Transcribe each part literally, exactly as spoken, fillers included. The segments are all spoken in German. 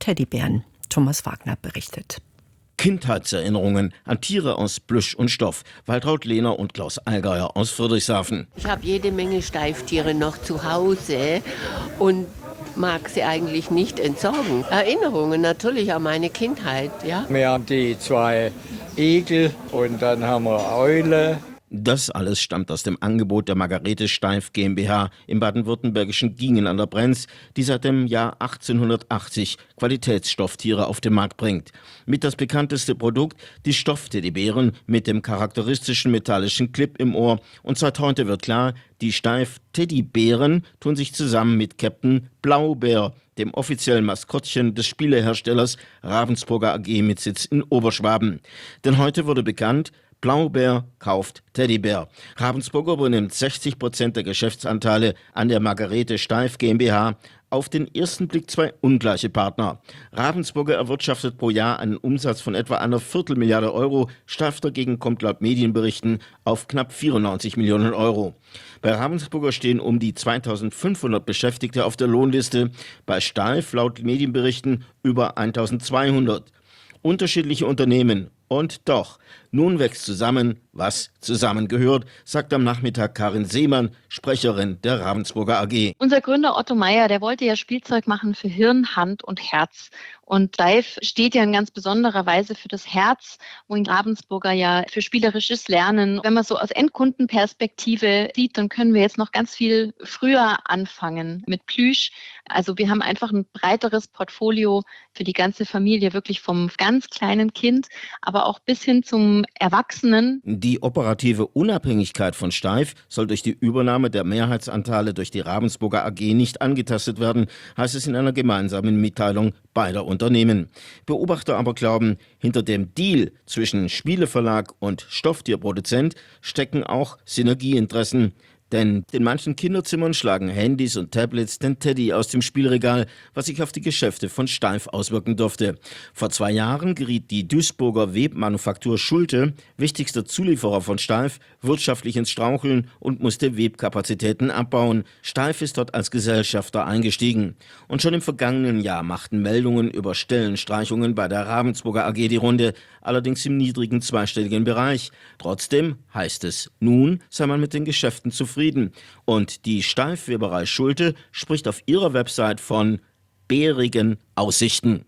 Teddybären. Thomas Wagner berichtet. Kindheitserinnerungen an Tiere aus Plüsch und Stoff. Waltraud Lehner und Klaus Allgeier aus Friedrichshafen. Ich habe jede Menge Steiftiere noch zu Hause und mag sie eigentlich nicht entsorgen. Erinnerungen natürlich an meine Kindheit, ja. Wir haben die zwei Igel und dann haben wir Eule. Das alles stammt aus dem Angebot der Margarete Steif GmbH im baden-württembergischen Gingen an der Brenz, die seit dem Jahr achtzehnhundertachtzig Qualitätsstofftiere auf den Markt bringt. Mit das bekannteste Produkt die Stoffteddybären mit dem charakteristischen metallischen Clip im Ohr. Und seit heute wird klar, die Steif Teddybären tun sich zusammen mit Captain Blaubeer, dem offiziellen Maskottchen des Spieleherstellers Ravensburger A G mit Sitz in Oberschwaben. Denn heute wurde bekannt, Blaubeer kauft Teddybär. Ravensburger übernimmt sechzig Prozent der Geschäftsanteile an der Margarete Steif GmbH. Auf den ersten Blick zwei ungleiche Partner. Ravensburger erwirtschaftet pro Jahr einen Umsatz von etwa einer Viertelmilliarde Euro. Steif dagegen kommt laut Medienberichten auf knapp vierundneunzig Millionen Euro. Bei Ravensburger stehen um die zweitausendfünfhundert Beschäftigte auf der Lohnliste. Bei Steif laut Medienberichten über eintausendzweihundert. Unterschiedliche Unternehmen. Und doch, nun wächst zusammen, was zusammengehört, sagt am Nachmittag Karin Seemann, Sprecherin der Ravensburger A G. Unser Gründer Otto Meyer, der wollte ja Spielzeug machen für Hirn, Hand und Herz. Und Steif steht ja in ganz besonderer Weise für das Herz, und Ravensburger ja für spielerisches Lernen. Wenn man so aus Endkundenperspektive sieht, dann können wir jetzt noch ganz viel früher anfangen mit Plüsch. Also wir haben einfach ein breiteres Portfolio für die ganze Familie, wirklich vom ganz kleinen Kind, aber auch bis hin zum Erwachsenen. Die operative Unabhängigkeit von Steif soll durch die Übernahme der Mehrheitsanteile durch die Ravensburger A G nicht angetastet werden, heißt es in einer gemeinsamen Mitteilung beider Unternehmen. Beobachter aber glauben, hinter dem Deal zwischen Spieleverlag und Stofftierproduzent stecken auch Synergieinteressen. Denn in manchen Kinderzimmern schlagen Handys und Tablets den Teddy aus dem Spielregal, was sich auf die Geschäfte von Steif auswirken durfte. Vor zwei Jahren geriet die Duisburger Webmanufaktur Schulte, wichtigster Zulieferer von Steif, wirtschaftlich ins Straucheln und musste Webkapazitäten abbauen. Steif ist dort als Gesellschafter eingestiegen. Und schon im vergangenen Jahr machten Meldungen über Stellenstreichungen bei der Ravensburger A G die Runde, allerdings im niedrigen zweistelligen Bereich. Trotzdem heißt es, nun sei man mit den Geschäften zufrieden. Und die Steif-Weberei Schulte spricht auf ihrer Website von bärigen Aussichten.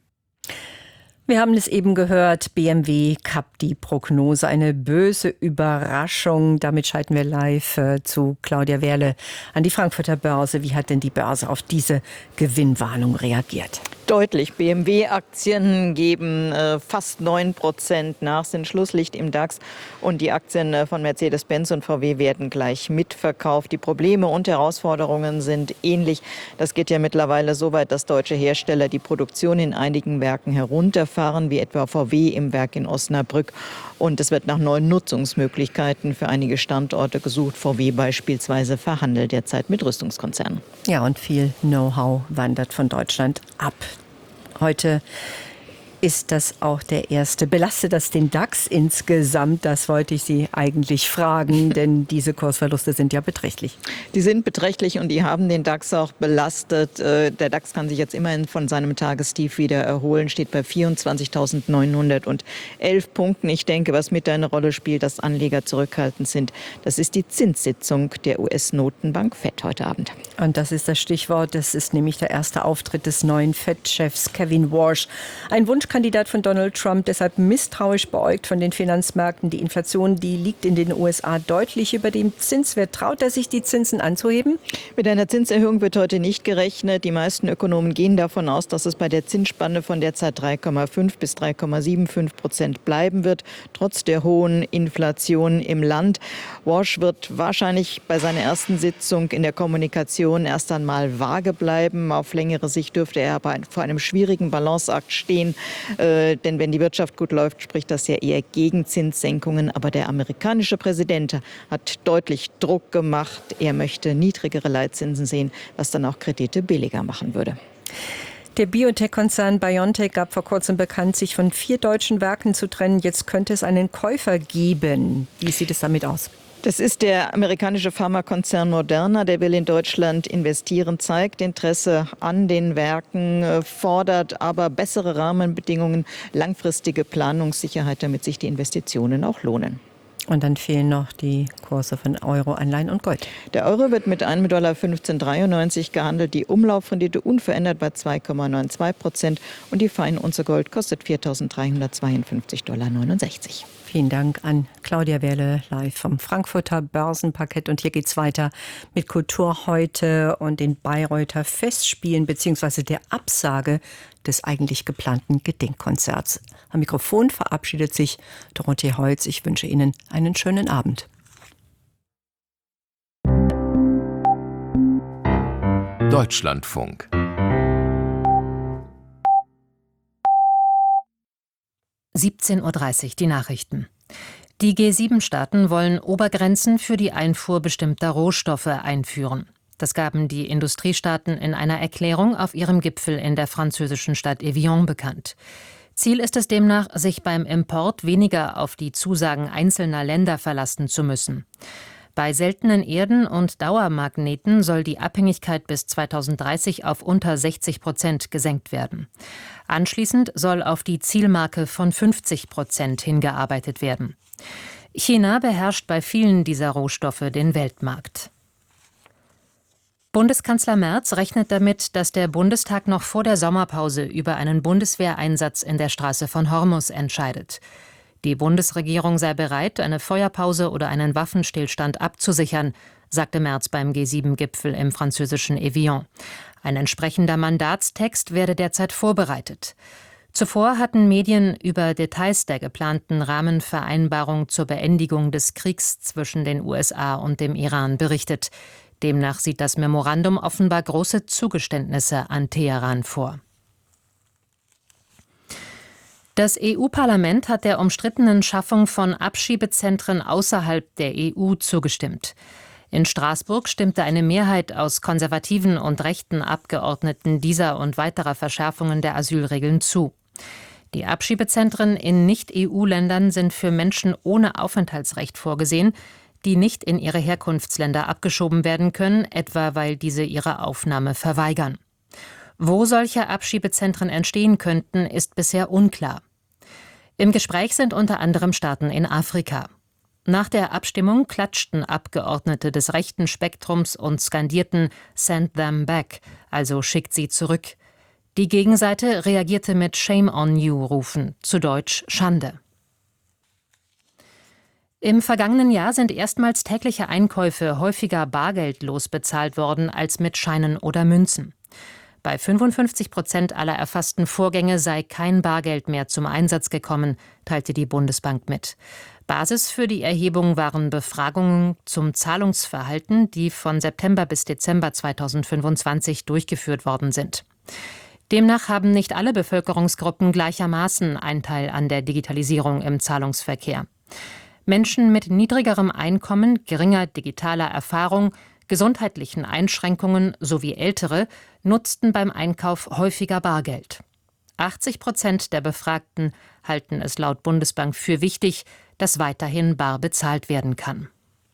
Wir haben es eben gehört, B M W kappt die Prognose, eine böse Überraschung. Damit schalten wir live äh, zu Claudia Wehrle an die Frankfurter Börse. Wie hat denn die Börse auf diese Gewinnwarnung reagiert? Deutlich. B M W-Aktien geben äh, fast neun Prozent nach, sind Schlusslicht im DAX. Und die Aktien äh, von Mercedes-Benz und V W werden gleich mitverkauft. Die Probleme und Herausforderungen sind ähnlich. Das geht ja mittlerweile so weit, dass deutsche Hersteller die Produktion in einigen Werken herunterfahren, wie etwa V W im Werk in Osnabrück. Und es wird nach neuen Nutzungsmöglichkeiten für einige Standorte gesucht. V W beispielsweise verhandelt derzeit mit Rüstungskonzernen. Ja, und viel Know-how wandert von Deutschland ab. Heute ist das auch der erste. Belastet das den DAX insgesamt? Das wollte ich Sie eigentlich fragen, denn diese Kursverluste sind ja beträchtlich. Die sind beträchtlich und die haben den DAX auch belastet. Der DAX kann sich jetzt immerhin von seinem Tagestief wieder erholen, steht bei vierundzwanzigtausendneunhundertelf Punkten. Ich denke, was mit eine Rolle spielt, dass Anleger zurückhaltend sind, das ist die Zinssitzung der U S-Notenbank Fed heute Abend. Und das ist das Stichwort. Das ist nämlich der erste Auftritt des neuen Fed-Chefs Kevin Warsh. Ein Wunschkandidat von Donald Trump, deshalb misstrauisch beäugt von den Finanzmärkten. Die Inflation, die liegt in den U S A deutlich über dem Zinswert. Traut er sich, die Zinsen anzuheben? Mit einer Zinserhöhung wird heute nicht gerechnet. Die meisten Ökonomen gehen davon aus, dass es bei der Zinsspanne von derzeit drei Komma fünf bis drei Komma fünfundsiebzig Prozent bleiben wird, trotz der hohen Inflation im Land. Warsh wird wahrscheinlich bei seiner ersten Sitzung in der Kommunikation erst einmal vage bleiben. Auf längere Sicht dürfte er aber vor einem schwierigen Balanceakt stehen. Äh, denn wenn die Wirtschaft gut läuft, spricht das ja eher gegen Zinssenkungen. Aber der amerikanische Präsident hat deutlich Druck gemacht. Er möchte niedrigere Leitzinsen sehen, was dann auch Kredite billiger machen würde. Der Biotech-Konzern BioNTech gab vor kurzem bekannt, sich von vier deutschen Werken zu trennen. Jetzt könnte es einen Käufer geben. Wie sieht es damit aus? Das ist der amerikanische Pharmakonzern Moderna, der will in Deutschland investieren, zeigt Interesse an den Werken, fordert aber bessere Rahmenbedingungen, langfristige Planungssicherheit, damit sich die Investitionen auch lohnen. Und dann fehlen noch die Kurse von Euro, Anleihen und Gold. Der Euro wird mit einem Dollar fünfzehn Komma dreiundneunzig gehandelt, die Umlaufrendite unverändert bei zwei Komma zweiundneunzig Prozent und die Feinunze Gold kostet viertausenddreihundertzweiundfünfzig Komma neunundsechzig Dollar. Vielen Dank an Claudia Wehrle live vom Frankfurter Börsenparkett. Und hier geht's weiter mit Kultur heute und den Bayreuther Festspielen bzw. der Absage des eigentlich geplanten Gedenkkonzerts. Am Mikrofon verabschiedet sich Dorothee Holz. Ich wünsche Ihnen einen schönen Abend. Deutschlandfunk. siebzehn Uhr dreißig, die Nachrichten. Die G sieben Staaten wollen Obergrenzen für die Einfuhr bestimmter Rohstoffe einführen. Das gaben die Industriestaaten in einer Erklärung auf ihrem Gipfel in der französischen Stadt Evian bekannt. Ziel ist es demnach, sich beim Import weniger auf die Zusagen einzelner Länder verlassen zu müssen. Bei seltenen Erden und Dauermagneten soll die Abhängigkeit bis zweitausenddreißig auf unter sechzig Prozent gesenkt werden. Anschließend soll auf die Zielmarke von fünfzig Prozent hingearbeitet werden. China beherrscht bei vielen dieser Rohstoffe den Weltmarkt. Bundeskanzler Merz rechnet damit, dass der Bundestag noch vor der Sommerpause über einen Bundeswehreinsatz in der Straße von Hormuz entscheidet. Die Bundesregierung sei bereit, eine Feuerpause oder einen Waffenstillstand abzusichern, sagte Merz beim G sieben Gipfel im französischen Evian. Ein entsprechender Mandatstext werde derzeit vorbereitet. Zuvor hatten Medien über Details der geplanten Rahmenvereinbarung zur Beendigung des Kriegs zwischen den U S A und dem Iran berichtet. Demnach sieht das Memorandum offenbar große Zugeständnisse an Teheran vor. Das E U-Parlament hat der umstrittenen Schaffung von Abschiebezentren außerhalb der E U zugestimmt. In Straßburg stimmte eine Mehrheit aus konservativen und rechten Abgeordneten dieser und weiterer Verschärfungen der Asylregeln zu. Die Abschiebezentren in Nicht-E U-Ländern sind für Menschen ohne Aufenthaltsrecht vorgesehen, die nicht in ihre Herkunftsländer abgeschoben werden können, etwa weil diese ihre Aufnahme verweigern. Wo solche Abschiebezentren entstehen könnten, ist bisher unklar. Im Gespräch sind unter anderem Staaten in Afrika. Nach der Abstimmung klatschten Abgeordnete des rechten Spektrums und skandierten "Send them back", also schickt sie zurück. Die Gegenseite reagierte mit "Shame on you"-Rufen, zu Deutsch Schande. Im vergangenen Jahr sind erstmals tägliche Einkäufe häufiger bargeldlos bezahlt worden als mit Scheinen oder Münzen. Bei fünfundfünfzig Prozent aller erfassten Vorgänge sei kein Bargeld mehr zum Einsatz gekommen, teilte die Bundesbank mit. Basis für die Erhebung waren Befragungen zum Zahlungsverhalten, die von September bis Dezember zweitausendfünfundzwanzig durchgeführt worden sind. Demnach haben nicht alle Bevölkerungsgruppen gleichermaßen Anteil an der Digitalisierung im Zahlungsverkehr. Menschen mit niedrigerem Einkommen, geringer digitaler Erfahrung, gesundheitlichen Einschränkungen sowie Ältere nutzten beim Einkauf häufiger Bargeld. achtzig Prozent der Befragten halten es laut Bundesbank für wichtig, dass weiterhin bar bezahlt werden kann.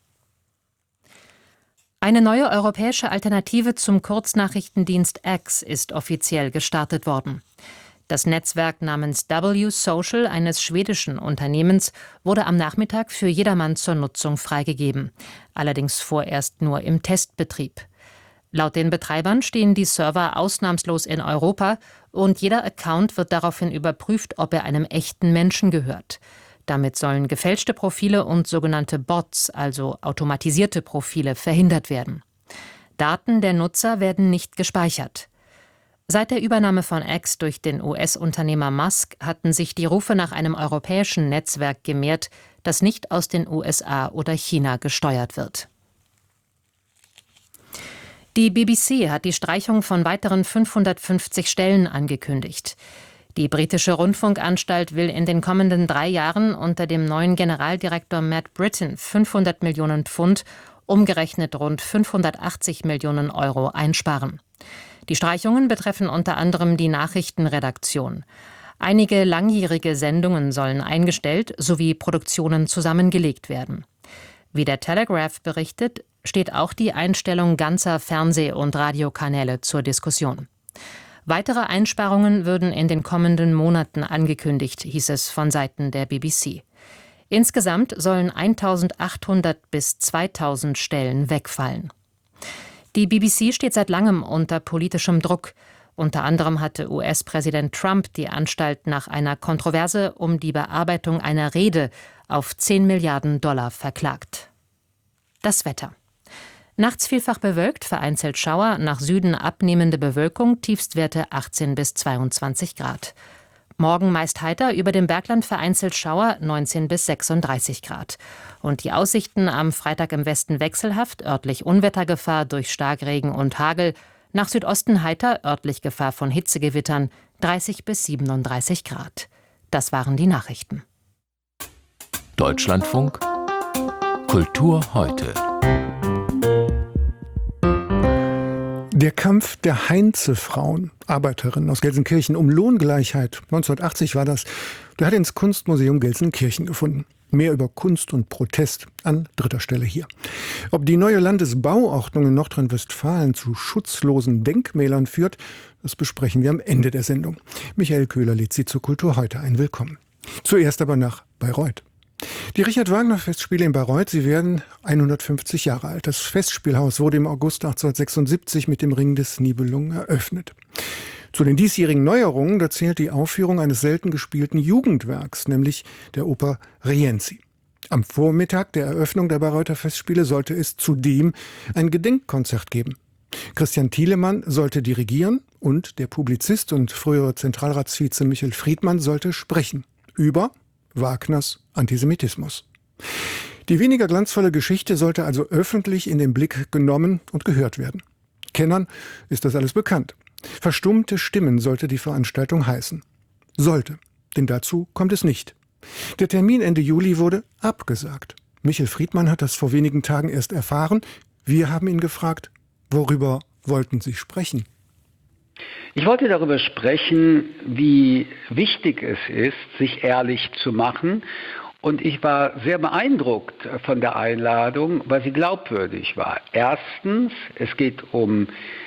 Eine neue europäische Alternative zum Kurznachrichtendienst X ist offiziell gestartet worden. Das Netzwerk namens W Social eines schwedischen Unternehmens wurde am Nachmittag für jedermann zur Nutzung freigegeben, allerdings vorerst nur im Testbetrieb. Laut den Betreibern stehen die Server ausnahmslos in Europa und jeder Account wird daraufhin überprüft, ob er einem echten Menschen gehört. Damit sollen gefälschte Profile und sogenannte Bots, also automatisierte Profile, verhindert werden. Daten der Nutzer werden nicht gespeichert. Seit der Übernahme von X durch den U S-Unternehmer Musk hatten sich die Rufe nach einem europäischen Netzwerk gemehrt, das nicht aus den U S A oder China gesteuert wird. Die B B C hat die Streichung von weiteren fünfhundertfünfzig Stellen angekündigt. Die britische Rundfunkanstalt will in den kommenden drei Jahren unter dem neuen Generaldirektor Matt Britton fünfhundert Millionen Pfund, umgerechnet rund fünfhundertachtzig Millionen Euro einsparen. Die Streichungen betreffen unter anderem die Nachrichtenredaktion. Einige langjährige Sendungen sollen eingestellt sowie Produktionen zusammengelegt werden. Wie der Telegraph berichtet, steht auch die Einstellung ganzer Fernseh- und Radiokanäle zur Diskussion. Weitere Einsparungen würden in den kommenden Monaten angekündigt, hieß es von Seiten der B B C. Insgesamt sollen eintausendachthundert bis zweitausend Stellen wegfallen. Die B B C steht seit langem unter politischem Druck. Unter anderem hatte U S-Präsident Trump die Anstalt nach einer Kontroverse um die Bearbeitung einer Rede auf zehn Milliarden Dollar verklagt. Das Wetter. Nachts vielfach bewölkt, vereinzelt Schauer, nach Süden abnehmende Bewölkung, Tiefstwerte achtzehn bis zweiundzwanzig Grad. Morgen meist heiter, über dem Bergland vereinzelt Schauer, neunzehn bis sechsunddreißig Grad. Und die Aussichten am Freitag im Westen wechselhaft, örtlich Unwettergefahr durch Starkregen und Hagel, nach Südosten heiter, örtlich Gefahr von Hitzegewittern, dreißig bis siebenunddreißig Grad. Das waren die Nachrichten. Deutschlandfunk Kultur heute. Der Kampf der Heinze-Frauen, Arbeiterinnen aus Gelsenkirchen, um Lohngleichheit, neunzehnhundertachtzig war das, der hat ins Kunstmuseum Gelsenkirchen gefunden. Mehr über Kunst und Protest an dritter Stelle hier. Ob die neue Landesbauordnung in Nordrhein-Westfalen zu schutzlosen Denkmälern führt, das besprechen wir am Ende der Sendung. Michael Köhler lädt Sie zur Kultur heute ein. Willkommen. Zuerst aber nach Bayreuth. Die Richard-Wagner-Festspiele in Bayreuth, sie werden hundertfünfzig Jahre alt. Das Festspielhaus wurde im August achtzehnhundertsechsundsiebzig mit dem Ring des Nibelungen eröffnet. Zu den diesjährigen Neuerungen, da zählt die Aufführung eines selten gespielten Jugendwerks, nämlich der Oper Rienzi. Am Vormittag der Eröffnung der Bayreuther Festspiele sollte es zudem ein Gedenkkonzert geben. Christian Thielemann sollte dirigieren und der Publizist und frühere Zentralratsvize Michel Friedmann sollte sprechen über Wagners Antisemitismus. Die weniger glanzvolle Geschichte sollte also öffentlich in den Blick genommen und gehört werden. Kennern ist das alles bekannt. Verstummte Stimmen sollte die Veranstaltung heißen. Sollte, denn dazu kommt es nicht. Der Termin Ende Juli wurde abgesagt. Michel Friedmann hat das vor wenigen Tagen erst erfahren. Wir haben ihn gefragt, worüber wollten Sie sprechen? Ich wollte darüber sprechen, wie wichtig es ist, sich ehrlich zu machen. Und ich war sehr beeindruckt von der Einladung, weil sie glaubwürdig war. Erstens, es geht um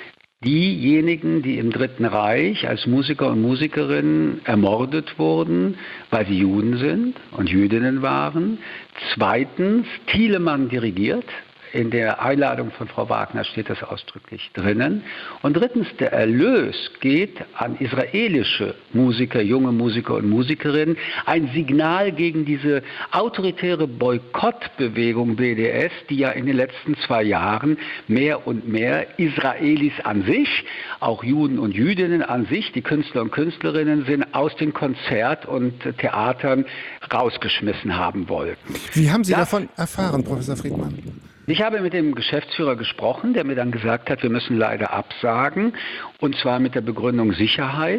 diejenigen, die im Dritten Reich als Musiker und Musikerinnen ermordet wurden, weil sie Juden sind und Jüdinnen waren. Zweitens, Thielemann dirigiert. In der Einladung von Frau Wagner steht das ausdrücklich drinnen. Und drittens, der Erlös geht an israelische Musiker, junge Musiker und Musikerinnen. Ein Signal gegen diese autoritäre Boykottbewegung B D S, die ja in den letzten zwei Jahren mehr und mehr Israelis an sich, auch Juden und Jüdinnen an sich, die Künstler und Künstlerinnen sind, aus den Konzert- und Theatern rausgeschmissen haben wollten. Wie haben Sie das, davon erfahren, Professor Friedmann? Ich habe mit dem Geschäftsführer gesprochen, der mir dann gesagt hat, wir müssen leider absagen, und zwar mit der Begründung Sicherheit.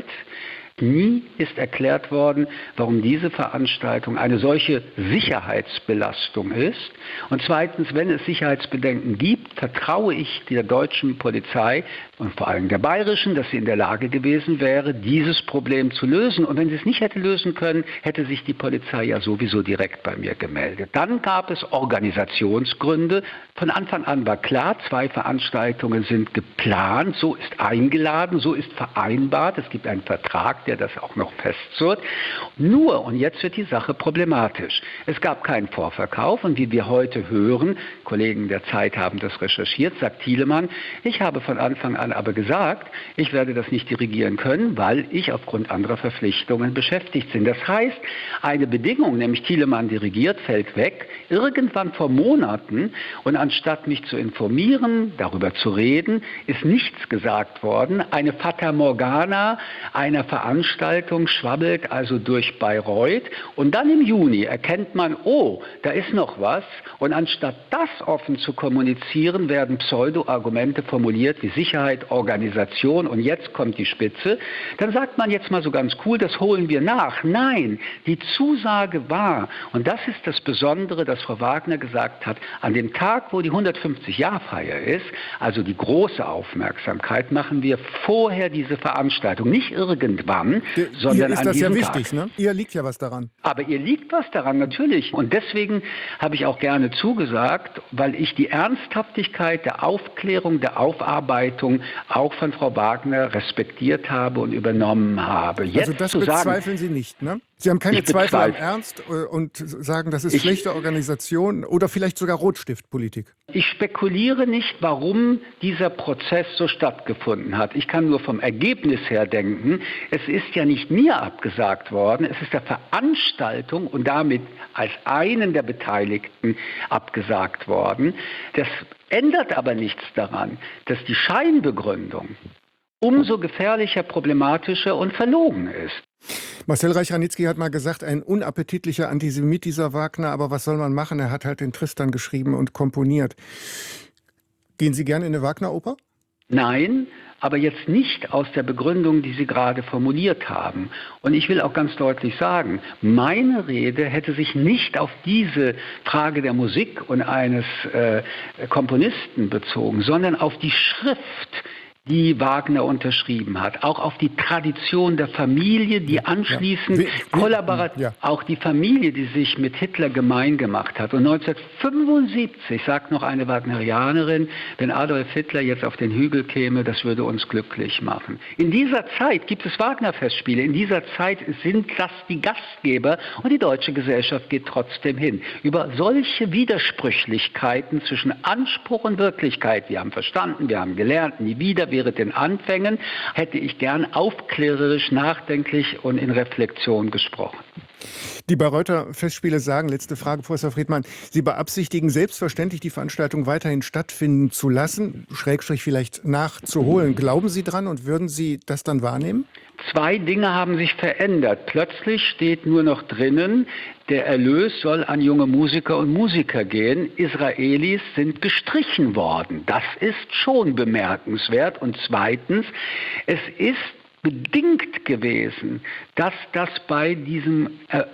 Nie ist erklärt worden, warum diese Veranstaltung eine solche Sicherheitsbelastung ist. Und zweitens, wenn es Sicherheitsbedenken gibt, vertraue ich der deutschen Polizei und vor allem der bayerischen, dass sie in der Lage gewesen wäre, dieses Problem zu lösen. Und wenn sie es nicht hätte lösen können, hätte sich die Polizei ja sowieso direkt bei mir gemeldet. Dann gab es Organisationsgründe. Von Anfang an war klar, zwei Veranstaltungen sind geplant, so ist eingeladen, so ist vereinbart. Es gibt einen Vertrag, der das auch noch festzurrt. Nur, und jetzt wird die Sache problematisch, es gab keinen Vorverkauf und wie wir heute hören, Kollegen der Zeit haben das recherchiert, sagt Thielemann, ich habe von Anfang an aber gesagt, ich werde das nicht dirigieren können, weil ich aufgrund anderer Verpflichtungen beschäftigt bin. Das heißt, eine Bedingung, nämlich Thielemann dirigiert, fällt weg, irgendwann vor Monaten, und anstatt mich zu informieren, darüber zu reden, ist nichts gesagt worden. Eine Fata Morgana einer Veranstaltung schwabbelt also durch Bayreuth und dann im Juni erkennt man, oh, da ist noch was, und anstatt das offen zu kommunizieren, werden Pseudo-Argumente formuliert wie Sicherheit, Sicherheitsorganisation und jetzt kommt die Spitze, dann sagt man jetzt mal so ganz cool, das holen wir nach. Nein, die Zusage war, und das ist das Besondere, dass Frau Wagner gesagt hat, an dem Tag, wo die hundertfünfzig-Jahr-Feier ist, also die große Aufmerksamkeit, machen wir vorher diese Veranstaltung. Nicht irgendwann, Der, sondern ist an das diesem ja wichtig, Tag. ne? Ihr liegt ja was daran. Aber ihr liegt was daran, natürlich. Und deswegen habe ich auch gerne zugesagt, weil ich die Ernsthaftigkeit der Aufklärung, der Aufarbeitung auch von Frau Wagner respektiert habe und übernommen habe. Jetzt also das zu bezweifeln sagen, Sie nicht, ne? Sie haben keine Ich Zweifel am bezweifle. Ernst äh, und sagen, das ist Ich- schlechte Organisation oder vielleicht sogar Rotstiftpolitik. Ich spekuliere nicht, warum dieser Prozess so stattgefunden hat. Ich kann nur vom Ergebnis her denken, es ist ja nicht mir abgesagt worden, es ist der Veranstaltung und damit als einen der Beteiligten abgesagt worden. Das ändert aber nichts daran, dass die Scheinbegründung umso gefährlicher, problematischer und verlogen ist. Marcel Reich-Ranitzky hat mal gesagt, ein unappetitlicher Antisemit, dieser Wagner, aber was soll man machen? Er hat halt den Tristan geschrieben und komponiert. Gehen Sie gerne in eine Wagner-Oper? Nein, aber jetzt nicht aus der Begründung, die Sie gerade formuliert haben. Und ich will auch ganz deutlich sagen, meine Rede hätte sich nicht auf diese Frage der Musik und eines äh, Komponisten bezogen, sondern auf die Schrift, die Wagner unterschrieben hat, auch auf die Tradition der Familie, die anschließend Wie- wie- kollaborativ, ja. auch die Familie, die sich mit Hitler gemein gemacht hat. Und neunzehnhundertfünfundsiebzig sagt noch eine Wagnerianerin, wenn Adolf Hitler jetzt auf den Hügel käme, das würde uns glücklich machen. In dieser Zeit gibt es Wagner-Festspiele, in dieser Zeit sind das die Gastgeber und die deutsche Gesellschaft geht trotzdem hin. Über solche Widersprüchlichkeiten zwischen Anspruch und Wirklichkeit, wir haben verstanden, wir haben gelernt, nie wieder, während den Anfängen, hätte ich gern aufklärerisch, nachdenklich und in Reflexion gesprochen. Die Bayreuther Festspiele sagen, letzte Frage, Professor Friedmann, Sie beabsichtigen selbstverständlich, die Veranstaltung weiterhin stattfinden zu lassen, Schrägstrich vielleicht nachzuholen. Glauben Sie dran und würden Sie das dann wahrnehmen? Zwei Dinge haben sich verändert. Plötzlich steht nur noch drinnen, der Erlös soll an junge Musiker und Musiker gehen. Israelis sind gestrichen worden. Das ist schon bemerkenswert. Und zweitens, es ist bedingt gewesen, dass das bei diesem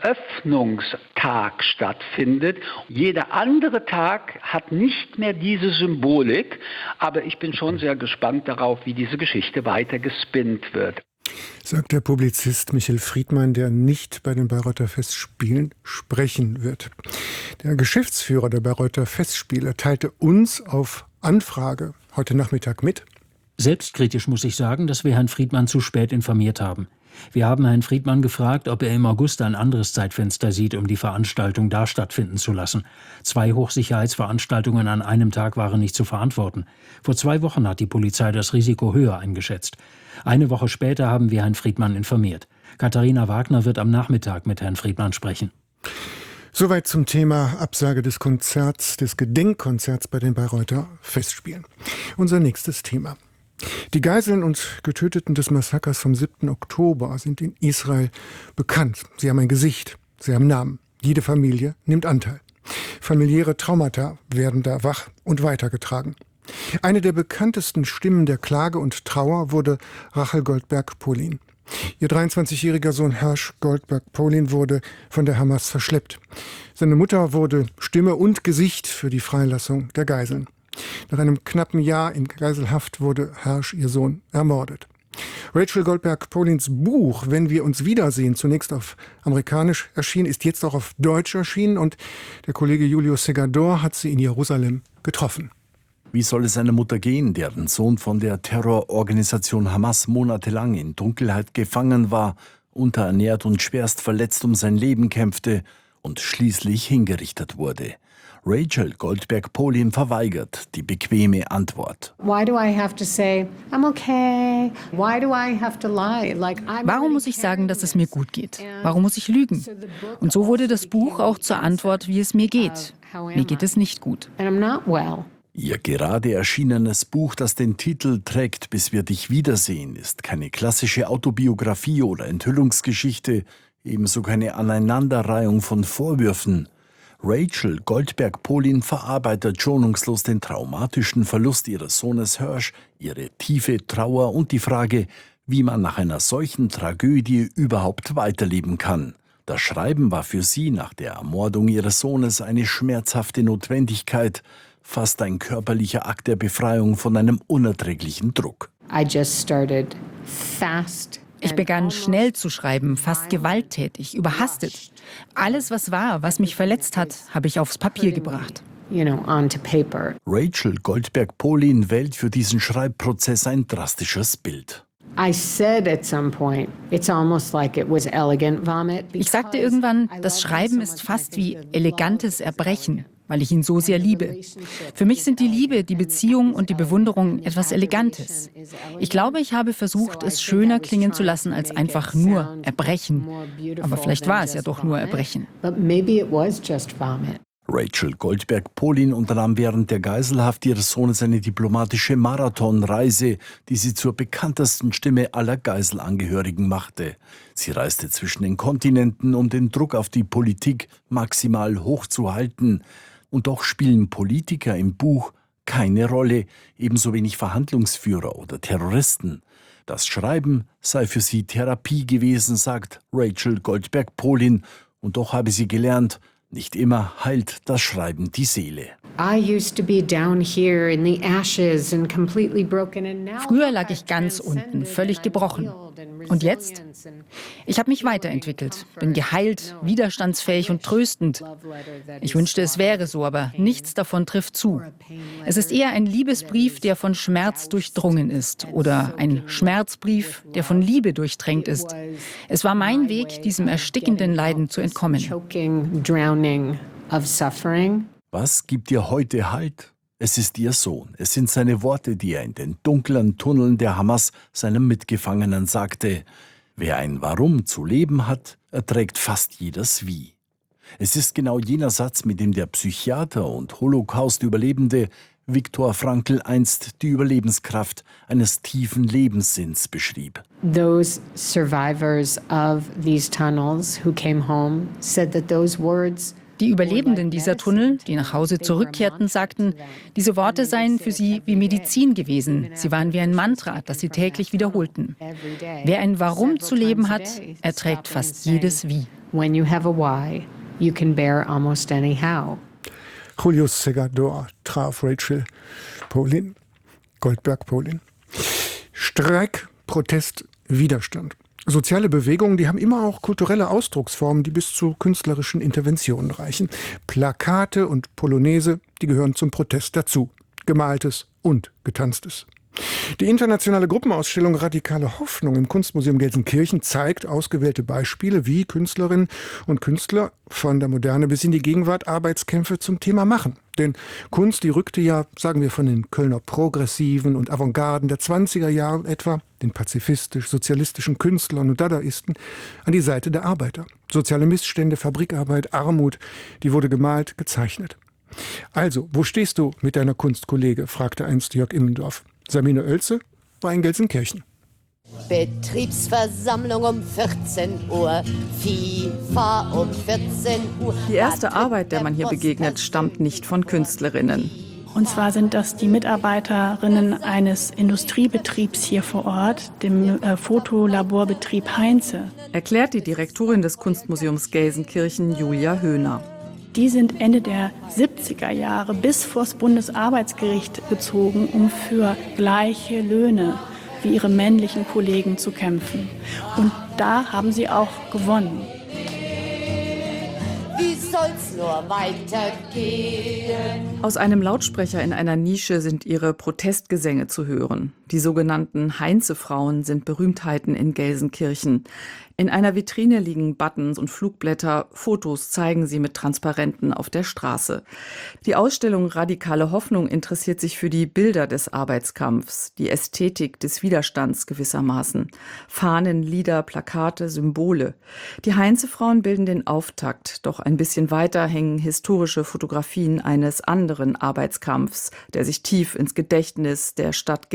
Eröffnungstag stattfindet. Jeder andere Tag hat nicht mehr diese Symbolik, aber ich bin schon sehr gespannt darauf, wie diese Geschichte weiter gespinnt wird. Sagt der Publizist Michael Friedmann, der nicht bei den Bayreuther Festspielen sprechen wird. Der Geschäftsführer der Bayreuther Festspiele teilte uns auf Anfrage heute Nachmittag mit: Selbstkritisch muss ich sagen, dass wir Herrn Friedmann zu spät informiert haben. Wir haben Herrn Friedmann gefragt, ob er im August ein anderes Zeitfenster sieht, um die Veranstaltung da stattfinden zu lassen. Zwei Hochsicherheitsveranstaltungen an einem Tag waren nicht zu verantworten. Vor zwei Wochen hat die Polizei das Risiko höher eingeschätzt. Eine Woche später haben wir Herrn Friedmann informiert. Katharina Wagner wird am Nachmittag mit Herrn Friedmann sprechen. Soweit zum Thema Absage des Konzerts, des Gedenkkonzerts bei den Bayreuther Festspielen. Unser nächstes Thema. Die Geiseln und Getöteten des Massakers vom siebten Oktober sind in Israel bekannt. Sie haben ein Gesicht, sie haben Namen. Jede Familie nimmt Anteil. Familiäre Traumata werden da wach und weitergetragen. Eine der bekanntesten Stimmen der Klage und Trauer wurde Rachel Goldberg-Polin. Ihr dreiundzwanzigjähriger Sohn Hersh Goldberg-Polin wurde von der Hamas verschleppt. Seine Mutter wurde Stimme und Gesicht für die Freilassung der Geiseln. Nach einem knappen Jahr in Geiselhaft wurde Hersh, ihr Sohn, ermordet. Rachel Goldberg-Polins Buch »Wenn wir uns wiedersehen«, zunächst auf amerikanisch erschienen, ist jetzt auch auf Deutsch erschienen und der Kollege Julio Segador hat sie in Jerusalem getroffen. Wie soll es einer Mutter gehen, deren Sohn von der Terrororganisation Hamas monatelang in Dunkelheit gefangen war, unterernährt und schwerst verletzt um sein Leben kämpfte und schließlich hingerichtet wurde? Rachel Goldberg-Polin verweigert die bequeme Antwort. Warum muss ich sagen, dass es mir gut geht? Warum muss ich lügen? Und so wurde das Buch auch zur Antwort, wie es mir geht. Mir geht es nicht gut. Ihr gerade erschienenes Buch, das den Titel trägt »Bis wir dich wiedersehen«, ist keine klassische Autobiografie oder Enthüllungsgeschichte, ebenso keine Aneinanderreihung von Vorwürfen. Rachel Goldberg-Polin verarbeitet schonungslos den traumatischen Verlust ihres Sohnes Hirsch, ihre tiefe Trauer und die Frage, wie man nach einer solchen Tragödie überhaupt weiterleben kann. Das Schreiben war für sie nach der Ermordung ihres Sohnes eine schmerzhafte Notwendigkeit, fast ein körperlicher Akt der Befreiung von einem unerträglichen Druck. I just started fast. Ich begann schnell zu schreiben, fast gewalttätig, überhastet. Alles, was war, was mich verletzt hat, habe ich aufs Papier gebracht. You know, onto paper. Rachel Goldberg-Polin wählt für diesen Schreibprozess ein drastisches Bild. I said at some point, it's almost like it was elegant vomit. Ich sagte irgendwann, das Schreiben ist fast wie elegantes Erbrechen, weil ich ihn so sehr liebe. Für mich sind die Liebe, die Beziehung und die Bewunderung etwas Elegantes. Ich glaube, ich habe versucht, es schöner klingen zu lassen als einfach nur Erbrechen. Aber vielleicht war es ja doch nur Erbrechen. But maybe it was just vomit. Rachel Goldberg-Polin unternahm während der Geiselhaft ihres Sohnes eine diplomatische Marathonreise, die sie zur bekanntesten Stimme aller Geiselangehörigen machte. Sie reiste zwischen den Kontinenten, um den Druck auf die Politik maximal hochzuhalten. Und doch spielen Politiker im Buch keine Rolle, ebenso wenig Verhandlungsführer oder Terroristen. Das Schreiben sei für sie Therapie gewesen, sagt Rachel Goldberg-Polin. Und doch habe sie gelernt, nicht immer heilt das Schreiben die Seele. Früher lag ich ganz unten, völlig gebrochen. Und jetzt? Ich habe mich weiterentwickelt, bin geheilt, widerstandsfähig und tröstend. Ich wünschte, es wäre so, aber nichts davon trifft zu. Es ist eher ein Liebesbrief, der von Schmerz durchdrungen ist, oder ein Schmerzbrief, der von Liebe durchtränkt ist. Es war mein Weg, diesem erstickenden Leiden zu entkommen. Was gibt ihr heute Halt? Es ist ihr Sohn. Es sind seine Worte, die er in den dunklen Tunneln der Hamas seinem Mitgefangenen sagte. Wer ein Warum zu leben hat, erträgt fast jedes Wie. Es ist genau jener Satz, mit dem der Psychiater und Holocaust-Überlebende Viktor Frankl einst die Überlebenskraft eines tiefen Lebenssinns beschrieb. Those survivors of these tunnels who came home said that those words Die Überlebenden dieser Tunnel, die nach Hause zurückkehrten, sagten, diese Worte seien für sie wie Medizin gewesen. Sie waren wie ein Mantra, das sie täglich wiederholten. Wer ein Warum zu leben hat, erträgt fast jedes Wie. When you have a why, you can bear almost any how. Julio Segador traf Rachel Polin, Goldberg-Polin. Streik, Protest, Widerstand. Soziale Bewegungen, die haben immer auch kulturelle Ausdrucksformen, die bis zu künstlerischen Interventionen reichen. Plakate und Polonaise, die gehören zum Protest dazu. Gemaltes und Getanztes. Die internationale Gruppenausstellung Radikale Hoffnung im Kunstmuseum Gelsenkirchen zeigt ausgewählte Beispiele, wie Künstlerinnen und Künstler von der Moderne bis in die Gegenwart Arbeitskämpfe zum Thema machen. Denn Kunst, die rückte ja, sagen wir von den Kölner Progressiven und Avantgarden der zwanziger Jahre etwa, den pazifistisch-sozialistischen Künstlern und Dadaisten, an die Seite der Arbeiter. Soziale Missstände, Fabrikarbeit, Armut, die wurde gemalt, gezeichnet. Also, wo stehst du mit deiner Kunst, Kollege? Fragte einst Jörg Immendorf. Sabine Oelze war in Gelsenkirchen. Betriebsversammlung um vierzehn Uhr, FIFA um vierzehn Uhr. Die erste Arbeit, der man hier begegnet, stammt nicht von Künstlerinnen. Und zwar sind das die Mitarbeiterinnen eines Industriebetriebs hier vor Ort, dem äh, Fotolaborbetrieb Heinze. Erklärt die Direktorin des Kunstmuseums Gelsenkirchen, Julia Höhner. Die sind Ende der siebziger Jahre bis vors Bundesarbeitsgericht gezogen, um für gleiche Löhne wie ihre männlichen Kollegen zu kämpfen. Und da haben sie auch gewonnen. Wie soll's nur weitergehen? Aus einem Lautsprecher in einer Nische sind ihre Protestgesänge zu hören. Die sogenannten Heinze-Frauen sind Berühmtheiten in Gelsenkirchen. In einer Vitrine liegen Buttons und Flugblätter, Fotos zeigen sie mit Transparenten auf der Straße. Die Ausstellung Radikale Hoffnung interessiert sich für die Bilder des Arbeitskampfs, die Ästhetik des Widerstands gewissermaßen. Fahnen, Lieder, Plakate, Symbole. Die Heinze-Frauen bilden den Auftakt, doch ein bisschen weiter hängen historische Fotografien eines anderen Arbeitskampfs, der sich tief ins Gedächtnis der Stadt Gelsenkirchen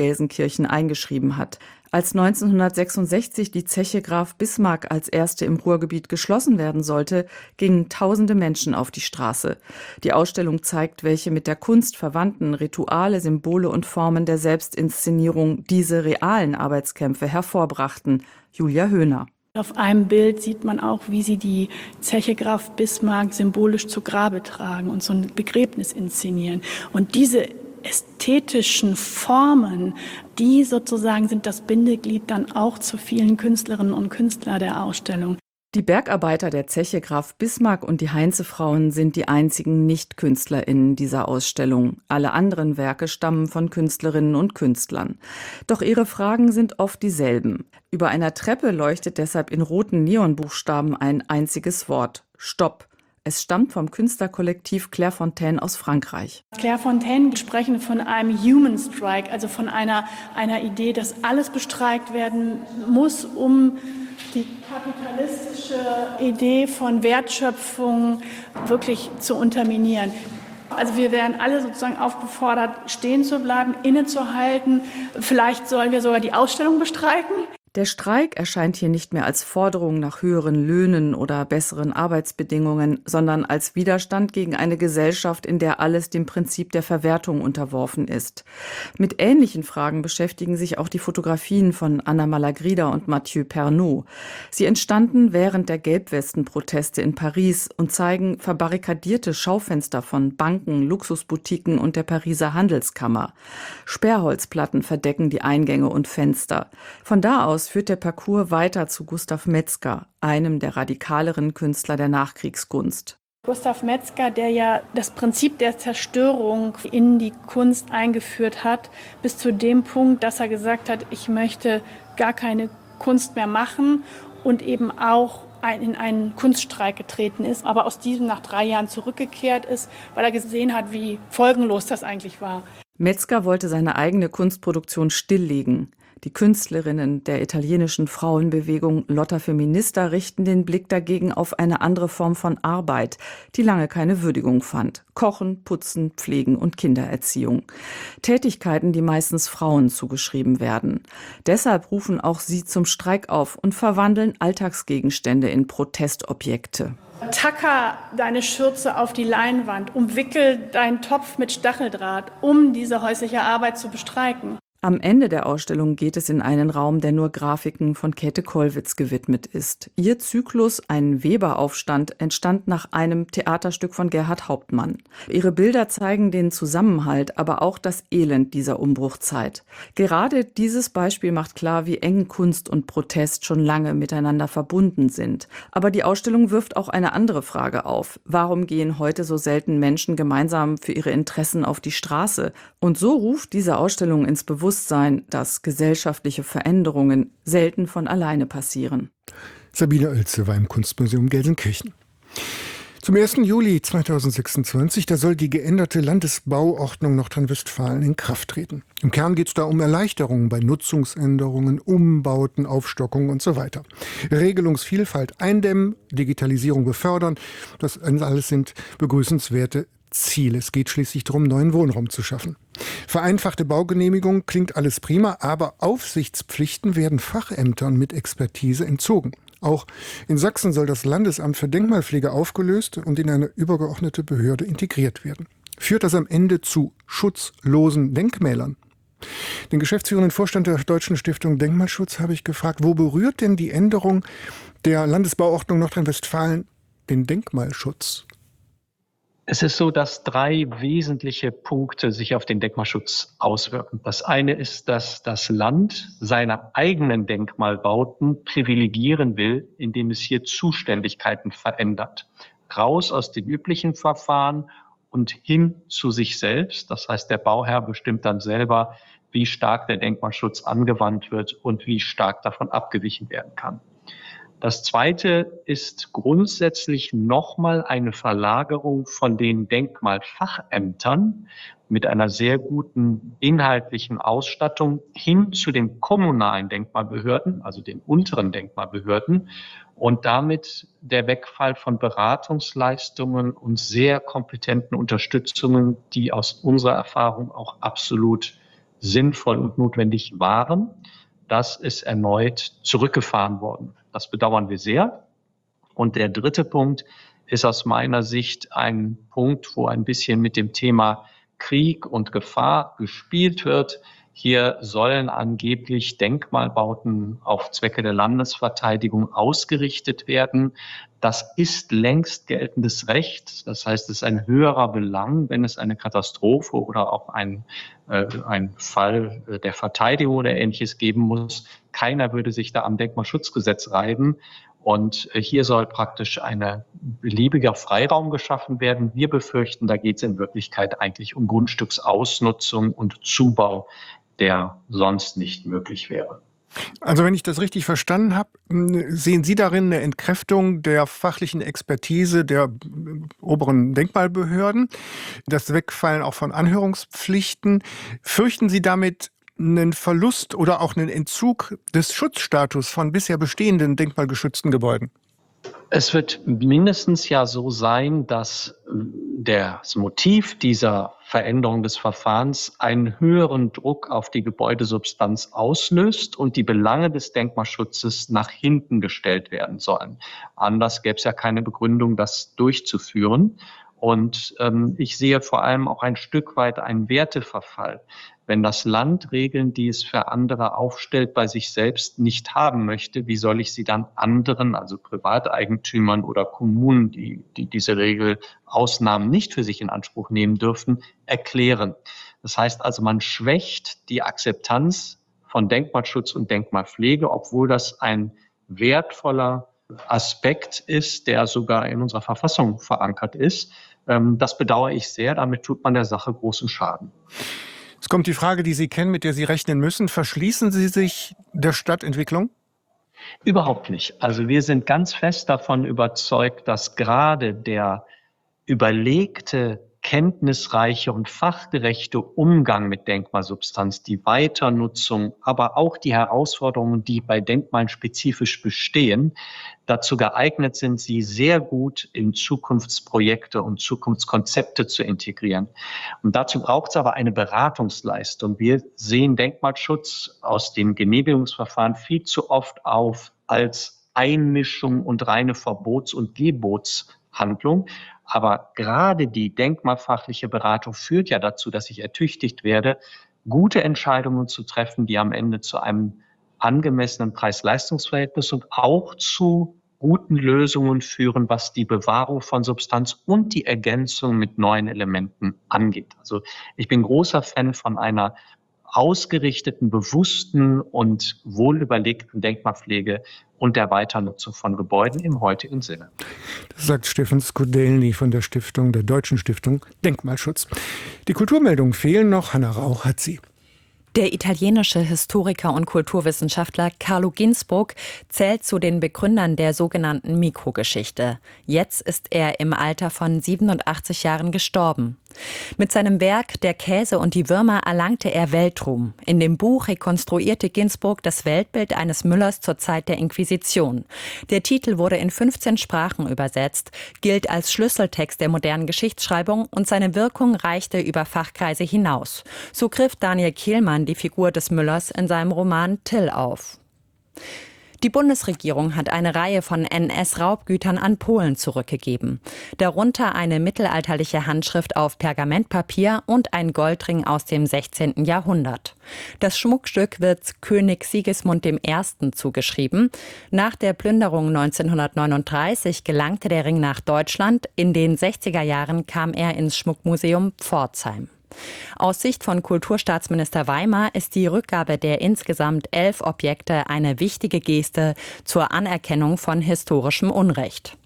Gelsenkirchen eingeschrieben hat. Als neunzehnhundertsechsundsechzig die Zeche Graf Bismarck als erste im Ruhrgebiet geschlossen werden sollte, gingen tausende Menschen auf die Straße. Die Ausstellung zeigt, welche mit der Kunst verwandten Rituale, Symbole und Formen der Selbstinszenierung diese realen Arbeitskämpfe hervorbrachten. Julia Höhner. Auf einem Bild sieht man auch, wie sie die Zeche Graf Bismarck symbolisch zu Grabe tragen und so ein Begräbnis inszenieren. Und diese ästhetischen Formen, die sozusagen sind das Bindeglied dann auch zu vielen Künstlerinnen und Künstlern der Ausstellung. Die Bergarbeiter der Zeche Graf Bismarck und die Heinze-Frauen sind die einzigen Nicht-KünstlerInnen dieser Ausstellung. Alle anderen Werke stammen von Künstlerinnen und Künstlern. Doch ihre Fragen sind oft dieselben. Über einer Treppe leuchtet deshalb in roten Neonbuchstaben ein einziges Wort: Stopp. Es stammt vom Künstlerkollektiv Clairefontaine aus Frankreich. Clairefontaine sprechen von einem Human Strike, also von einer, einer Idee, dass alles bestreikt werden muss, um die kapitalistische Idee von Wertschöpfung wirklich zu unterminieren. Also wir werden alle sozusagen aufgefordert, stehen zu bleiben, innezuhalten. Vielleicht sollen wir sogar die Ausstellung bestreiken. Der Streik erscheint hier nicht mehr als Forderung nach höheren Löhnen oder besseren Arbeitsbedingungen, sondern als Widerstand gegen eine Gesellschaft, in der alles dem Prinzip der Verwertung unterworfen ist. Mit ähnlichen Fragen beschäftigen sich auch die Fotografien von Anna Malagrida und Mathieu Pernot. Sie entstanden während der Gelbwesten-Proteste in Paris und zeigen verbarrikadierte Schaufenster von Banken, Luxusboutiquen und der Pariser Handelskammer. Sperrholzplatten verdecken die Eingänge und Fenster. Von da aus führt der Parcours weiter zu Gustav Metzger, einem der radikaleren Künstler der Nachkriegskunst. Gustav Metzger, der ja das Prinzip der Zerstörung in die Kunst eingeführt hat, bis zu dem Punkt, dass er gesagt hat, ich möchte gar keine Kunst mehr machen und eben auch in einen Kunststreik getreten ist, aber aus diesem nach drei Jahren zurückgekehrt ist, weil er gesehen hat, wie folgenlos das eigentlich war. Metzger wollte seine eigene Kunstproduktion stilllegen. Die Künstlerinnen der italienischen Frauenbewegung Lotta Feminista richten den Blick dagegen auf eine andere Form von Arbeit, die lange keine Würdigung fand. Kochen, Putzen, Pflegen und Kindererziehung. Tätigkeiten, die meistens Frauen zugeschrieben werden. Deshalb rufen auch sie zum Streik auf und verwandeln Alltagsgegenstände in Protestobjekte. Tacker deine Schürze auf die Leinwand, umwickel deinen Topf mit Stacheldraht, um diese häusliche Arbeit zu bestreiken. Am Ende der Ausstellung geht es in einen Raum, der nur Grafiken von Käthe Kollwitz gewidmet ist. Ihr Zyklus, ein Weberaufstand, entstand nach einem Theaterstück von Gerhard Hauptmann. Ihre Bilder zeigen den Zusammenhalt, aber auch das Elend dieser Umbruchzeit. Gerade dieses Beispiel macht klar, wie eng Kunst und Protest schon lange miteinander verbunden sind. Aber die Ausstellung wirft auch eine andere Frage auf. Warum gehen heute so selten Menschen gemeinsam für ihre Interessen auf die Straße? Und so ruft diese Ausstellung ins Bewusstsein, Bewusstsein, dass gesellschaftliche Veränderungen selten von alleine passieren. Sabine Oelze war im Kunstmuseum Gelsenkirchen. Zum ersten Juli zweitausendsechsundzwanzig, da soll die geänderte Landesbauordnung Nordrhein-Westfalen in Kraft treten. Im Kern geht es da um Erleichterungen bei Nutzungsänderungen, Umbauten, Aufstockungen und so weiter. Regelungsvielfalt eindämmen, Digitalisierung befördern, das alles sind begrüßenswerte Ziele. Es geht schließlich darum, neuen Wohnraum zu schaffen. Vereinfachte Baugenehmigung klingt alles prima, aber Aufsichtspflichten werden Fachämtern mit Expertise entzogen. Auch in Sachsen soll das Landesamt für Denkmalpflege aufgelöst und in eine übergeordnete Behörde integriert werden. Führt das am Ende zu schutzlosen Denkmälern? Den geschäftsführenden Vorstand der Deutschen Stiftung Denkmalschutz habe ich gefragt, wo berührt denn die Änderung der Landesbauordnung Nordrhein-Westfalen den Denkmalschutz? Es ist so, dass drei wesentliche Punkte sich auf den Denkmalschutz auswirken. Das eine ist, dass das Land seine eigenen Denkmalbauten privilegieren will, indem es hier Zuständigkeiten verändert. Raus aus den üblichen Verfahren und hin zu sich selbst. Das heißt, der Bauherr bestimmt dann selber, wie stark der Denkmalschutz angewandt wird und wie stark davon abgewichen werden kann. Das Zweite ist grundsätzlich nochmal eine Verlagerung von den Denkmalfachämtern mit einer sehr guten inhaltlichen Ausstattung hin zu den kommunalen Denkmalbehörden, also den unteren Denkmalbehörden, und damit der Wegfall von Beratungsleistungen und sehr kompetenten Unterstützungen, die aus unserer Erfahrung auch absolut sinnvoll und notwendig waren. Das ist erneut zurückgefahren worden. Das bedauern wir sehr. Und der dritte Punkt ist aus meiner Sicht ein Punkt, wo ein bisschen mit dem Thema Krieg und Gefahr gespielt wird. Hier sollen angeblich Denkmalbauten auf Zwecke der Landesverteidigung ausgerichtet werden. Das ist längst geltendes Recht. Das heißt, es ist ein höherer Belang, wenn es eine Katastrophe oder auch ein, äh, ein Fall der Verteidigung oder Ähnliches geben muss. Keiner würde sich da am Denkmalschutzgesetz reiben. Und hier soll praktisch ein beliebiger Freiraum geschaffen werden. Wir befürchten, da geht es in Wirklichkeit eigentlich um Grundstücksausnutzung und Zubau, der sonst nicht möglich wäre. Also wenn ich das richtig verstanden habe, sehen Sie darin eine Entkräftung der fachlichen Expertise der oberen Denkmalbehörden, das Wegfallen auch von Anhörungspflichten. Fürchten Sie damit einen Verlust oder auch einen Entzug des Schutzstatus von bisher bestehenden denkmalgeschützten Gebäuden? Es wird mindestens ja so sein, dass das Motiv dieser Veränderung des Verfahrens einen höheren Druck auf die Gebäudesubstanz auslöst und die Belange des Denkmalschutzes nach hinten gestellt werden sollen. Anders gäbe es ja keine Begründung, das durchzuführen. Und ähm, ich sehe vor allem auch ein Stück weit einen Werteverfall. Wenn das Land Regeln, die es für andere aufstellt, bei sich selbst nicht haben möchte, wie soll ich sie dann anderen, also Privateigentümern oder Kommunen, die, die diese Regelausnahmen nicht für sich in Anspruch nehmen dürfen, erklären? Das heißt also, man schwächt die Akzeptanz von Denkmalschutz und Denkmalpflege, obwohl das ein wertvoller Aspekt ist, der sogar in unserer Verfassung verankert ist. Das bedauere ich sehr. Damit tut man der Sache großen Schaden. Es kommt die Frage, die Sie kennen, mit der Sie rechnen müssen. Verschließen Sie sich der Stadtentwicklung? Überhaupt nicht. Also wir sind ganz fest davon überzeugt, dass gerade der überlegte, kenntnisreiche und fachgerechte Umgang mit Denkmalsubstanz, die Weiternutzung, aber auch die Herausforderungen, die bei Denkmalen spezifisch bestehen, dazu geeignet sind, sie sehr gut in Zukunftsprojekte und Zukunftskonzepte zu integrieren. Und dazu braucht es aber eine Beratungsleistung. Wir sehen Denkmalschutz aus dem Genehmigungsverfahren viel zu oft auf als Einmischung und reine Verbots- und Gebotshandlung. Aber gerade die denkmalfachliche Beratung führt ja dazu, dass ich ertüchtigt werde, gute Entscheidungen zu treffen, die am Ende zu einem angemessenen Preis-Leistungs-Verhältnis und auch zu guten Lösungen führen, was die Bewahrung von Substanz und die Ergänzung mit neuen Elementen angeht. Also ich bin großer Fan von einer ausgerichteten, bewussten und wohlüberlegten Denkmalpflege und der Weiternutzung von Gebäuden im heutigen Sinne. Das sagt Stefan Skudelny von der Stiftung, der Deutschen Stiftung Denkmalschutz. Die Kulturmeldungen fehlen noch. Hanna Rauch hat sie. Der italienische Historiker und Kulturwissenschaftler Carlo Ginzburg zählt zu den Begründern der sogenannten Mikrogeschichte. Jetzt ist er im Alter von siebenundachtzig Jahren gestorben. Mit seinem Werk Der Käse und die Würmer erlangte er Weltruhm. In dem Buch rekonstruierte Ginzburg das Weltbild eines Müllers zur Zeit der Inquisition. Der Titel wurde in fünfzehn Sprachen übersetzt, gilt als Schlüsseltext der modernen Geschichtsschreibung und seine Wirkung reichte über Fachkreise hinaus. So griff Daniel Kehlmann die Figur des Müllers in seinem Roman Till auf. Die Bundesregierung hat eine Reihe von N S-Raubgütern an Polen zurückgegeben. Darunter eine mittelalterliche Handschrift auf Pergamentpapier und ein Goldring aus dem sechzehnten Jahrhundert. Das Schmuckstück wird König Sigismund der Erste zugeschrieben. Nach der Plünderung neunzehnhundertneununddreißig gelangte der Ring nach Deutschland. In den sechziger Jahren kam er ins Schmuckmuseum Pforzheim. Aus Sicht von Kulturstaatsminister Weimar ist die Rückgabe der insgesamt elf Objekte eine wichtige Geste zur Anerkennung von historischem Unrecht.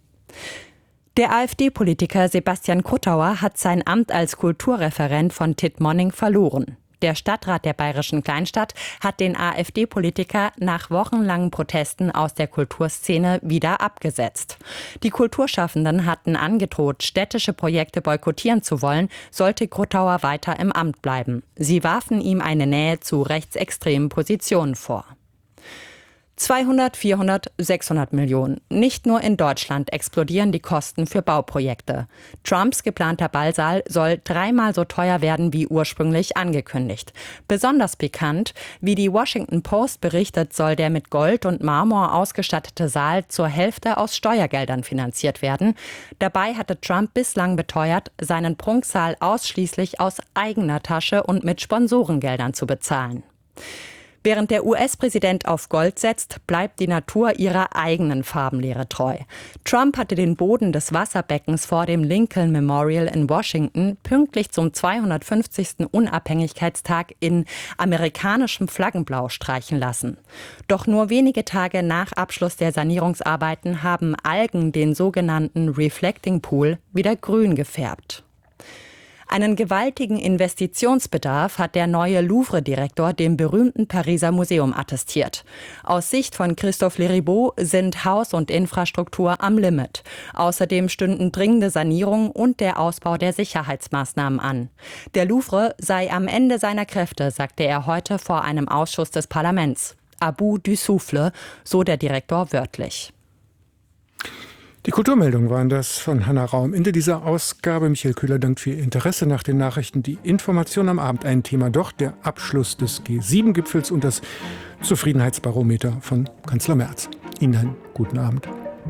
Der AfD-Politiker Sebastian Kuttauer hat sein Amt als Kulturreferent von Tittmoning verloren. Der Stadtrat der bayerischen Kleinstadt hat den AfD-Politiker nach wochenlangen Protesten aus der Kulturszene wieder abgesetzt. Die Kulturschaffenden hatten angedroht, städtische Projekte boykottieren zu wollen, sollte Kuttauer weiter im Amt bleiben. Sie warfen ihm eine Nähe zu rechtsextremen Positionen vor. zweihundert, vierhundert, sechshundert Millionen. Nicht nur in Deutschland explodieren die Kosten für Bauprojekte. Trumps geplanter Ballsaal soll dreimal so teuer werden wie ursprünglich angekündigt. Besonders pikant, wie die Washington Post berichtet, soll der mit Gold und Marmor ausgestattete Saal zur Hälfte aus Steuergeldern finanziert werden. Dabei hatte Trump bislang beteuert, seinen Prunksaal ausschließlich aus eigener Tasche und mit Sponsorengeldern zu bezahlen. Während der U S-Präsident auf Gold setzt, bleibt die Natur ihrer eigenen Farbenlehre treu. Trump hatte den Boden des Wasserbeckens vor dem Lincoln Memorial in Washington pünktlich zum zweihundertfünfzigsten Unabhängigkeitstag in amerikanischem Flaggenblau streichen lassen. Doch nur wenige Tage nach Abschluss der Sanierungsarbeiten haben Algen den sogenannten Reflecting Pool wieder grün gefärbt. Einen gewaltigen Investitionsbedarf hat der neue Louvre-Direktor dem berühmten Pariser Museum attestiert. Aus Sicht von Christophe Leribaud sind Haus und Infrastruktur am Limit. Außerdem stünden dringende Sanierung und der Ausbau der Sicherheitsmaßnahmen an. Der Louvre sei am Ende seiner Kräfte, sagte er heute vor einem Ausschuss des Parlaments. À bout du souffle, so der Direktor wörtlich. Die Kulturmeldungen waren das von Hanna Raum. Ende dieser Ausgabe. Michael Köhler dankt für Ihr Interesse. Nach den Nachrichten die Information am Abend. Ein Thema doch, der Abschluss des G sieben Gipfels und das Zufriedenheitsbarometer von Kanzler Merz. Ihnen einen guten Abend.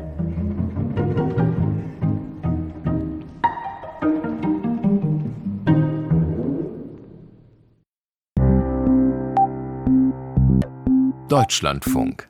Deutschlandfunk.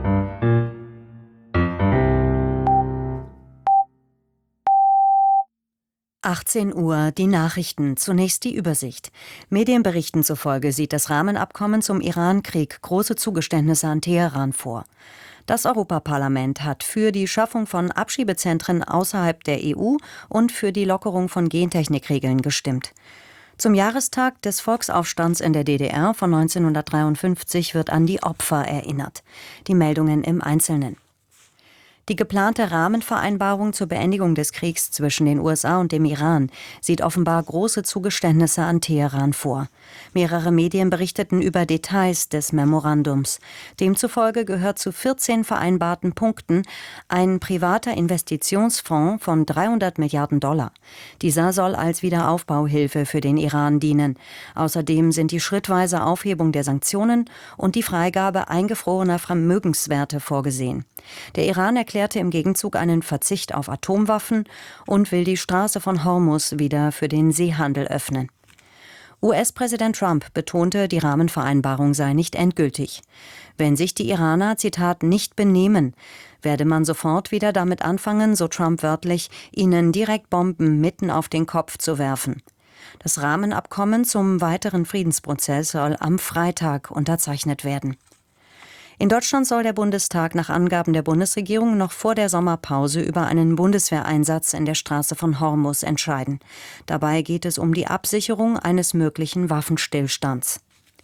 achtzehn Uhr, die Nachrichten. Zunächst die Übersicht. Medienberichten zufolge sieht das Rahmenabkommen zum Iran-Krieg große Zugeständnisse an Teheran vor. Das Europaparlament hat für die Schaffung von Abschiebezentren außerhalb der E U und für die Lockerung von Gentechnikregeln gestimmt. Zum Jahrestag des Volksaufstands in der D D R von neunzehnhundertdreiundfünfzig wird an die Opfer erinnert. Die Meldungen im Einzelnen. Die geplante Rahmenvereinbarung zur Beendigung des Kriegs zwischen den U S A und dem Iran sieht offenbar große Zugeständnisse an Teheran vor. Mehrere Medien berichteten über Details des Memorandums. Demzufolge gehört zu vierzehn vereinbarten Punkten ein privater Investitionsfonds von dreihundert Milliarden Dollar. Dieser soll als Wiederaufbauhilfe für den Iran dienen. Außerdem sind die schrittweise Aufhebung der Sanktionen und die Freigabe eingefrorener Vermögenswerte vorgesehen. Der Iran erklärte im Gegenzug einen Verzicht auf Atomwaffen und will die Straße von Hormuz wieder für den Seehandel öffnen. U S-Präsident Trump betonte, die Rahmenvereinbarung sei nicht endgültig. Wenn sich die Iraner, Zitat, nicht benehmen, werde man sofort wieder damit anfangen, so Trump wörtlich, ihnen direkt Bomben mitten auf den Kopf zu werfen. Das Rahmenabkommen zum weiteren Friedensprozess soll am Freitag unterzeichnet werden. In Deutschland soll der Bundestag nach Angaben der Bundesregierung noch vor der Sommerpause über einen Bundeswehreinsatz in der Straße von Hormuz entscheiden. Dabei geht es um die Absicherung eines möglichen Waffenstillstands.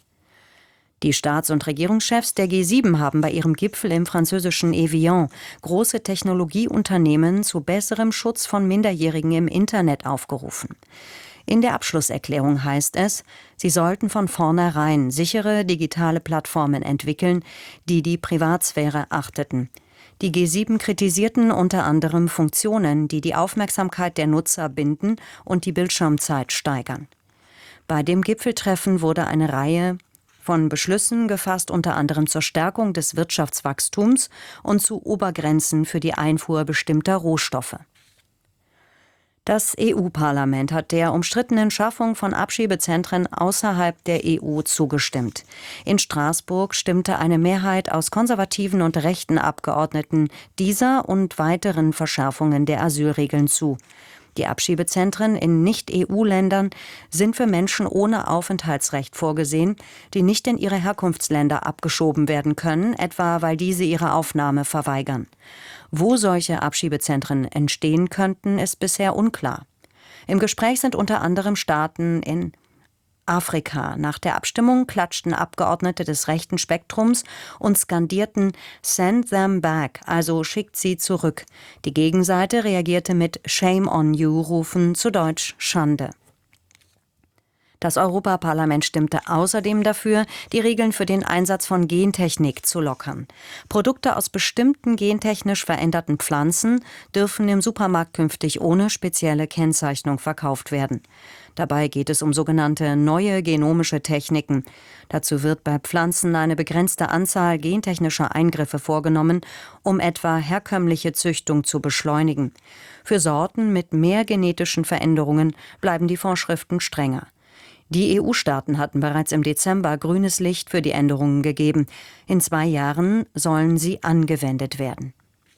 Die Staats- und Regierungschefs der G sieben haben bei ihrem Gipfel im französischen Evian große Technologieunternehmen zu besserem Schutz von Minderjährigen im Internet aufgerufen. In der Abschlusserklärung heißt es, sie sollten von vornherein sichere digitale Plattformen entwickeln, die die Privatsphäre achteten. Die G sieben kritisierten unter anderem Funktionen, die die Aufmerksamkeit der Nutzer binden und die Bildschirmzeit steigern. Bei dem Gipfeltreffen wurde eine Reihe von Beschlüssen gefasst, unter anderem zur Stärkung des Wirtschaftswachstums und zu Obergrenzen für die Einfuhr bestimmter Rohstoffe. Das E U-Parlament hat der umstrittenen Schaffung von Abschiebezentren außerhalb der E U zugestimmt. In Straßburg stimmte eine Mehrheit aus konservativen und rechten Abgeordneten dieser und weiteren Verschärfungen der Asylregeln zu. Die Abschiebezentren in Nicht-E U-Ländern sind für Menschen ohne Aufenthaltsrecht vorgesehen, die nicht in ihre Herkunftsländer abgeschoben werden können, etwa weil diese ihre Aufnahme verweigern. Wo solche Abschiebezentren entstehen könnten, ist bisher unklar. Im Gespräch sind unter anderem Staaten in Afrika. Nach der Abstimmung klatschten Abgeordnete des rechten Spektrums und skandierten "Send them back", also schickt sie zurück. Die Gegenseite reagierte mit "Shame on you", Rufen, zu Deutsch Schande. Das Europaparlament stimmte außerdem dafür, die Regeln für den Einsatz von Gentechnik zu lockern. Produkte aus bestimmten gentechnisch veränderten Pflanzen dürfen im Supermarkt künftig ohne spezielle Kennzeichnung verkauft werden. Dabei geht es um sogenannte neue genomische Techniken. Dazu wird bei Pflanzen eine begrenzte Anzahl gentechnischer Eingriffe vorgenommen, um etwa herkömmliche Züchtung zu beschleunigen. Für Sorten mit mehr genetischen Veränderungen bleiben die Vorschriften strenger. Die E U-Staaten hatten bereits im Dezember grünes Licht für die Änderungen gegeben. In zwei Jahren sollen sie angewendet werden.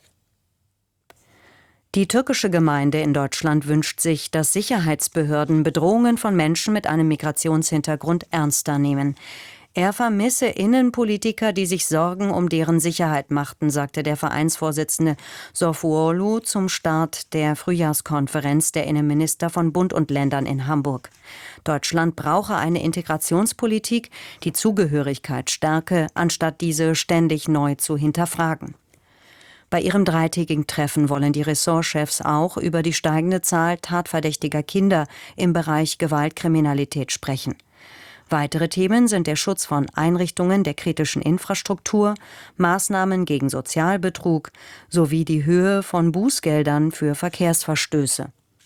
Die türkische Gemeinde in Deutschland wünscht sich, dass Sicherheitsbehörden Bedrohungen von Menschen mit einem Migrationshintergrund ernster nehmen. Er vermisse Innenpolitiker, die sich Sorgen um deren Sicherheit machten, sagte der Vereinsvorsitzende Sofuoğlu zum Start der Frühjahrskonferenz der Innenminister von Bund und Ländern in Hamburg. Deutschland brauche eine Integrationspolitik, die Zugehörigkeit stärke, anstatt diese ständig neu zu hinterfragen. Bei ihrem dreitägigen Treffen wollen die Ressortchefs auch über die steigende Zahl tatverdächtiger Kinder im Bereich Gewaltkriminalität sprechen. Weitere Themen sind der Schutz von Einrichtungen der kritischen Infrastruktur, Maßnahmen gegen Sozialbetrug sowie die Höhe von Bußgeldern für Verkehrsverstöße.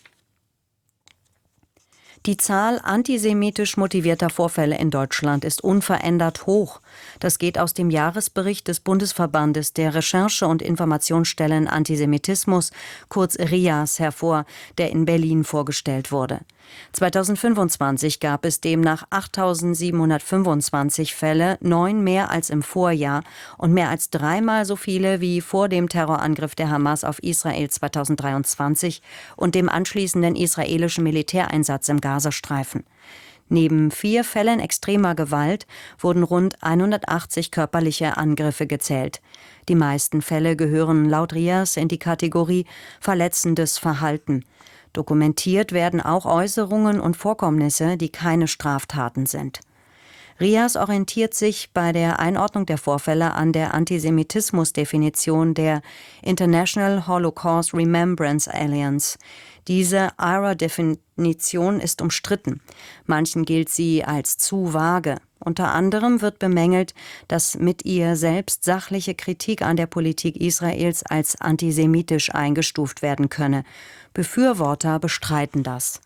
Die Zahl antisemitisch motivierter Vorfälle in Deutschland ist unverändert hoch. Das geht aus dem Jahresbericht des Bundesverbandes der Recherche- und Informationsstellen Antisemitismus, kurz R I A S, hervor, der in Berlin vorgestellt wurde. zweitausendfünfundzwanzig gab es demnach achttausendsiebenhundertfünfundzwanzig Fälle, neun mehr als im Vorjahr und mehr als dreimal so viele wie vor dem Terrorangriff der Hamas auf Israel zweitausenddreiundzwanzig und dem anschließenden israelischen Militäreinsatz im Gazastreifen. Neben vier Fällen extremer Gewalt wurden rund hundertachtzig körperliche Angriffe gezählt. Die meisten Fälle gehören laut R I A S in die Kategorie verletzendes Verhalten. Dokumentiert werden auch Äußerungen und Vorkommnisse, die keine Straftaten sind. R I A S orientiert sich bei der Einordnung der Vorfälle an der Antisemitismus-Definition der International Holocaust Remembrance Alliance. Diese I R A-Definition ist umstritten. Manchen gilt sie als zu vage. Unter anderem wird bemängelt, dass mit ihr selbst sachliche Kritik an der Politik Israels als antisemitisch eingestuft werden könne. Befürworter bestreiten das.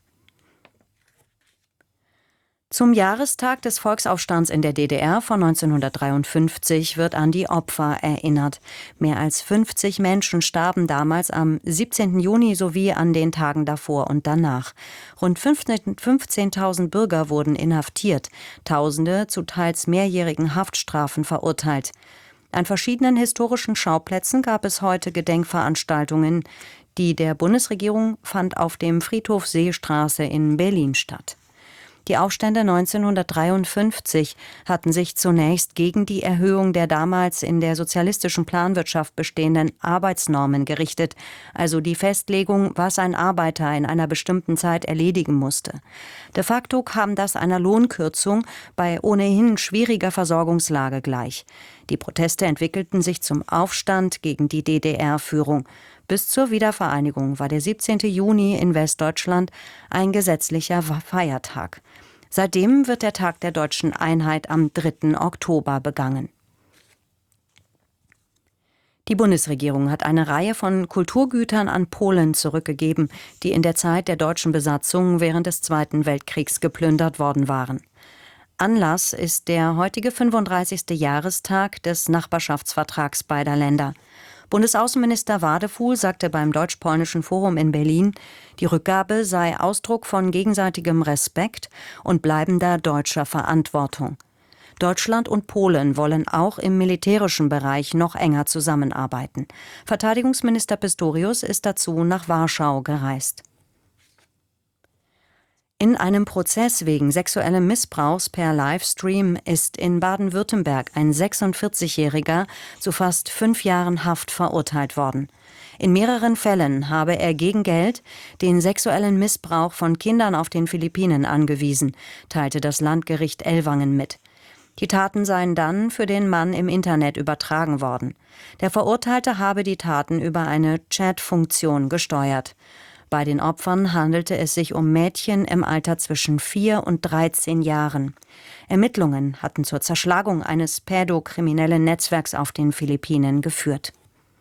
Zum Jahrestag des Volksaufstands in der D D R von neunzehnhundertdreiundfünfzig wird an die Opfer erinnert. Mehr als fünfzig Menschen starben damals am siebzehnten Juni sowie an den Tagen davor und danach. Rund fünfzehntausend Bürger wurden inhaftiert, Tausende zu teils mehrjährigen Haftstrafen verurteilt. An verschiedenen historischen Schauplätzen gab es heute Gedenkveranstaltungen. Die der Bundesregierung fand auf dem Friedhof Seestraße in Berlin statt. Die Aufstände neunzehnhundertdreiundfünfzig hatten sich zunächst gegen die Erhöhung der damals in der sozialistischen Planwirtschaft bestehenden Arbeitsnormen gerichtet, also die Festlegung, was ein Arbeiter in einer bestimmten Zeit erledigen musste. De facto kam das einer Lohnkürzung bei ohnehin schwieriger Versorgungslage gleich. Die Proteste entwickelten sich zum Aufstand gegen die D D R-Führung. Bis zur Wiedervereinigung war der siebzehnten Juni in Westdeutschland ein gesetzlicher Feiertag. Seitdem wird der Tag der deutschen Einheit am dritten Oktober begangen. Die Bundesregierung hat eine Reihe von Kulturgütern an Polen zurückgegeben, die in der Zeit der deutschen Besatzung während des Zweiten Weltkriegs geplündert worden waren. Anlass ist der heutige fünfunddreißigste Jahrestag des Nachbarschaftsvertrags beider Länder. Bundesaußenminister Wadefuhl sagte beim Deutsch-Polnischen Forum in Berlin, die Rückgabe sei Ausdruck von gegenseitigem Respekt und bleibender deutscher Verantwortung. Deutschland und Polen wollen auch im militärischen Bereich noch enger zusammenarbeiten. Verteidigungsminister Pistorius ist dazu nach Warschau gereist. In einem Prozess wegen sexuellen Missbrauchs per Livestream ist in Baden-Württemberg ein sechsundvierzigjähriger zu fast fünf Jahren Haft verurteilt worden. In mehreren Fällen habe er gegen Geld den sexuellen Missbrauch von Kindern auf den Philippinen angewiesen, teilte das Landgericht Ellwangen mit. Die Taten seien dann für den Mann im Internet übertragen worden. Der Verurteilte habe die Taten über eine Chat-Funktion gesteuert. Bei den Opfern handelte es sich um Mädchen im Alter zwischen vier und dreizehn Jahren. Ermittlungen hatten zur Zerschlagung eines pädokriminellen Netzwerks auf den Philippinen geführt.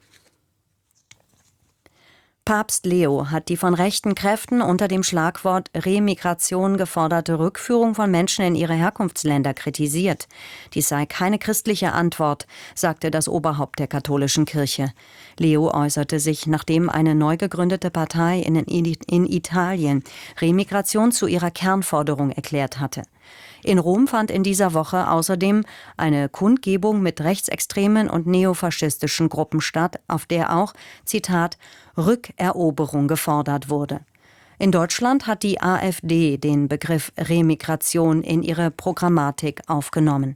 Papst Leo hat die von rechten Kräften unter dem Schlagwort Remigration geforderte Rückführung von Menschen in ihre Herkunftsländer kritisiert. Dies sei keine christliche Antwort, sagte das Oberhaupt der katholischen Kirche. Leo äußerte sich, nachdem eine neu gegründete Partei in, in Italien Remigration zu ihrer Kernforderung erklärt hatte. In Rom fand in dieser Woche außerdem eine Kundgebung mit rechtsextremen und neofaschistischen Gruppen statt, auf der auch, Zitat, Rückeroberung gefordert wurde. In Deutschland hat die AfD den Begriff Remigration in ihre Programmatik aufgenommen.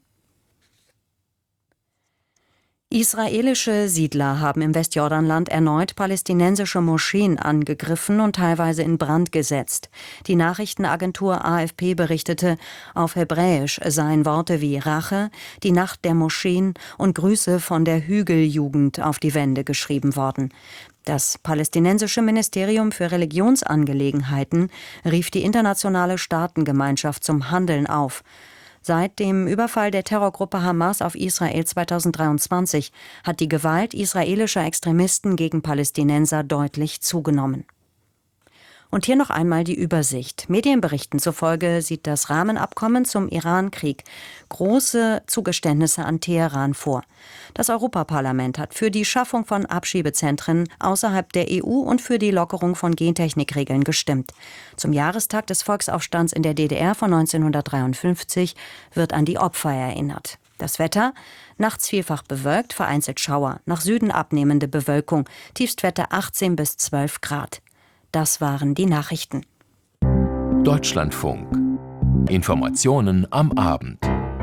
Israelische Siedler haben im Westjordanland erneut palästinensische Moscheen angegriffen und teilweise in Brand gesetzt. Die Nachrichtenagentur A F P berichtete, auf Hebräisch seien Worte wie Rache, die Nacht der Moscheen und Grüße von der Hügeljugend auf die Wände geschrieben worden. Das palästinensische Ministerium für Religionsangelegenheiten rief die internationale Staatengemeinschaft zum Handeln auf. Seit dem Überfall der Terrorgruppe Hamas auf Israel zweitausenddreiundzwanzig hat die Gewalt israelischer Extremisten gegen Palästinenser deutlich zugenommen. Und hier noch einmal die Übersicht. Medienberichten zufolge sieht das Rahmenabkommen zum Iran-Krieg große Zugeständnisse an Teheran vor. Das Europaparlament hat für die Schaffung von Abschiebezentren außerhalb der E U und für die Lockerung von Gentechnikregeln gestimmt. Zum Jahrestag des Volksaufstands in der D D R von neunzehnhundertdreiundfünfzig wird an die Opfer erinnert. Das Wetter? Nachts vielfach bewölkt, vereinzelt Schauer. Nach Süden abnehmende Bewölkung. Tiefstwerte achtzehn bis zwölf Grad. Das waren die Nachrichten. Deutschlandfunk. Informationen am Abend.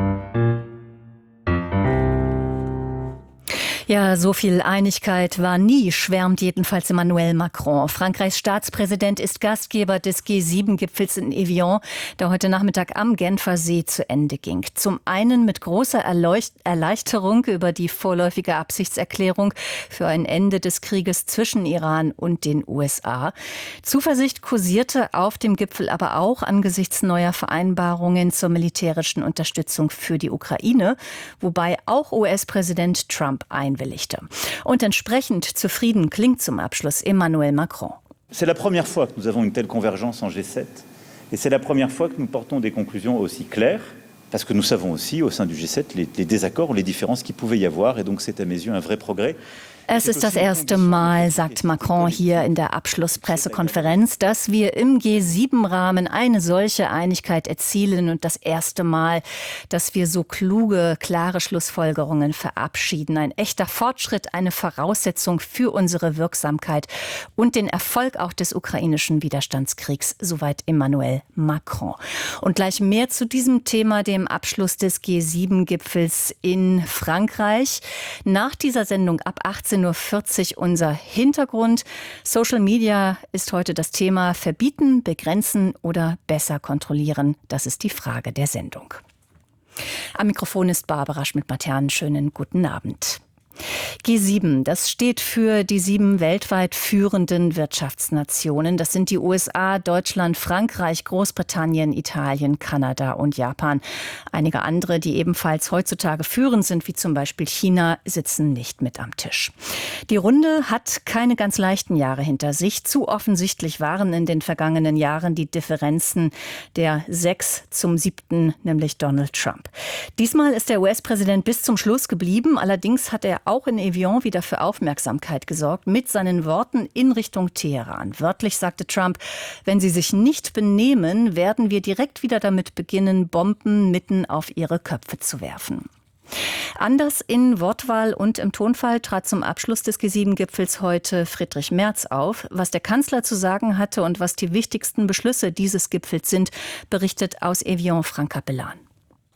Ja, so viel Einigkeit war nie, schwärmt jedenfalls Emmanuel Macron. Frankreichs Staatspräsident ist Gastgeber des G sieben Gipfels in Evian, der heute Nachmittag am Genfer See zu Ende ging. Zum einen mit großer Erleucht- Erleichterung über die vorläufige Absichtserklärung für ein Ende des Krieges zwischen Iran und den U S A. Zuversicht kursierte auf dem Gipfel aber auch angesichts neuer Vereinbarungen zur militärischen Unterstützung für die Ukraine, wobei auch U S-Präsident Trump einwilligte. Und entsprechend zufrieden klingt zum Abschluss Emmanuel Macron. C'est la première fois que nous avons une telle convergence en G sept et c'est la première fois que nous portons des conclusions aussi claires parce que nous savons aussi au sein du G sept les, les désaccords ou les différences qu'il pouvait y avoir et donc c'est à mes yeux un vrai progrès. Es ist das erste Mal, sagt Macron hier in der Abschlusspressekonferenz, dass wir im G sieben Rahmen eine solche Einigkeit erzielen und das erste Mal, dass wir so kluge, klare Schlussfolgerungen verabschieden. Ein echter Fortschritt, eine Voraussetzung für unsere Wirksamkeit und den Erfolg auch des ukrainischen Widerstandskriegs, soweit Emmanuel Macron. Und gleich mehr zu diesem Thema, dem Abschluss des G sieben Gipfels in Frankreich. Nach dieser Sendung ab achtzehn Uhr vierzig unser Hintergrund. Social Media ist heute das Thema. Verbieten, begrenzen oder besser kontrollieren? Das ist die Frage der Sendung. Am Mikrofon ist Barbara Schmidt-Matern. Schönen guten Abend. G sieben, das steht für die sieben weltweit führenden Wirtschaftsnationen. Das sind die U S A, Deutschland, Frankreich, Großbritannien, Italien, Kanada und Japan. Einige andere, die ebenfalls heutzutage führend sind, wie zum Beispiel China, sitzen nicht mit am Tisch. Die Runde hat keine ganz leichten Jahre hinter sich. Zu offensichtlich waren in den vergangenen Jahren die Differenzen der sechs zum siebten, nämlich Donald Trump. Diesmal ist der U S-Präsident bis zum Schluss geblieben. Allerdings hat er auch in Evian wieder für Aufmerksamkeit gesorgt mit seinen Worten in Richtung Teheran. Wörtlich sagte Trump, wenn sie sich nicht benehmen, werden wir direkt wieder damit beginnen, Bomben mitten auf ihre Köpfe zu werfen. Anders in Wortwahl und im Tonfall trat zum Abschluss des G sieben Gipfels heute Friedrich Merz auf. Was der Kanzler zu sagen hatte und was die wichtigsten Beschlüsse dieses Gipfels sind, berichtet aus Evian Franka Bellan.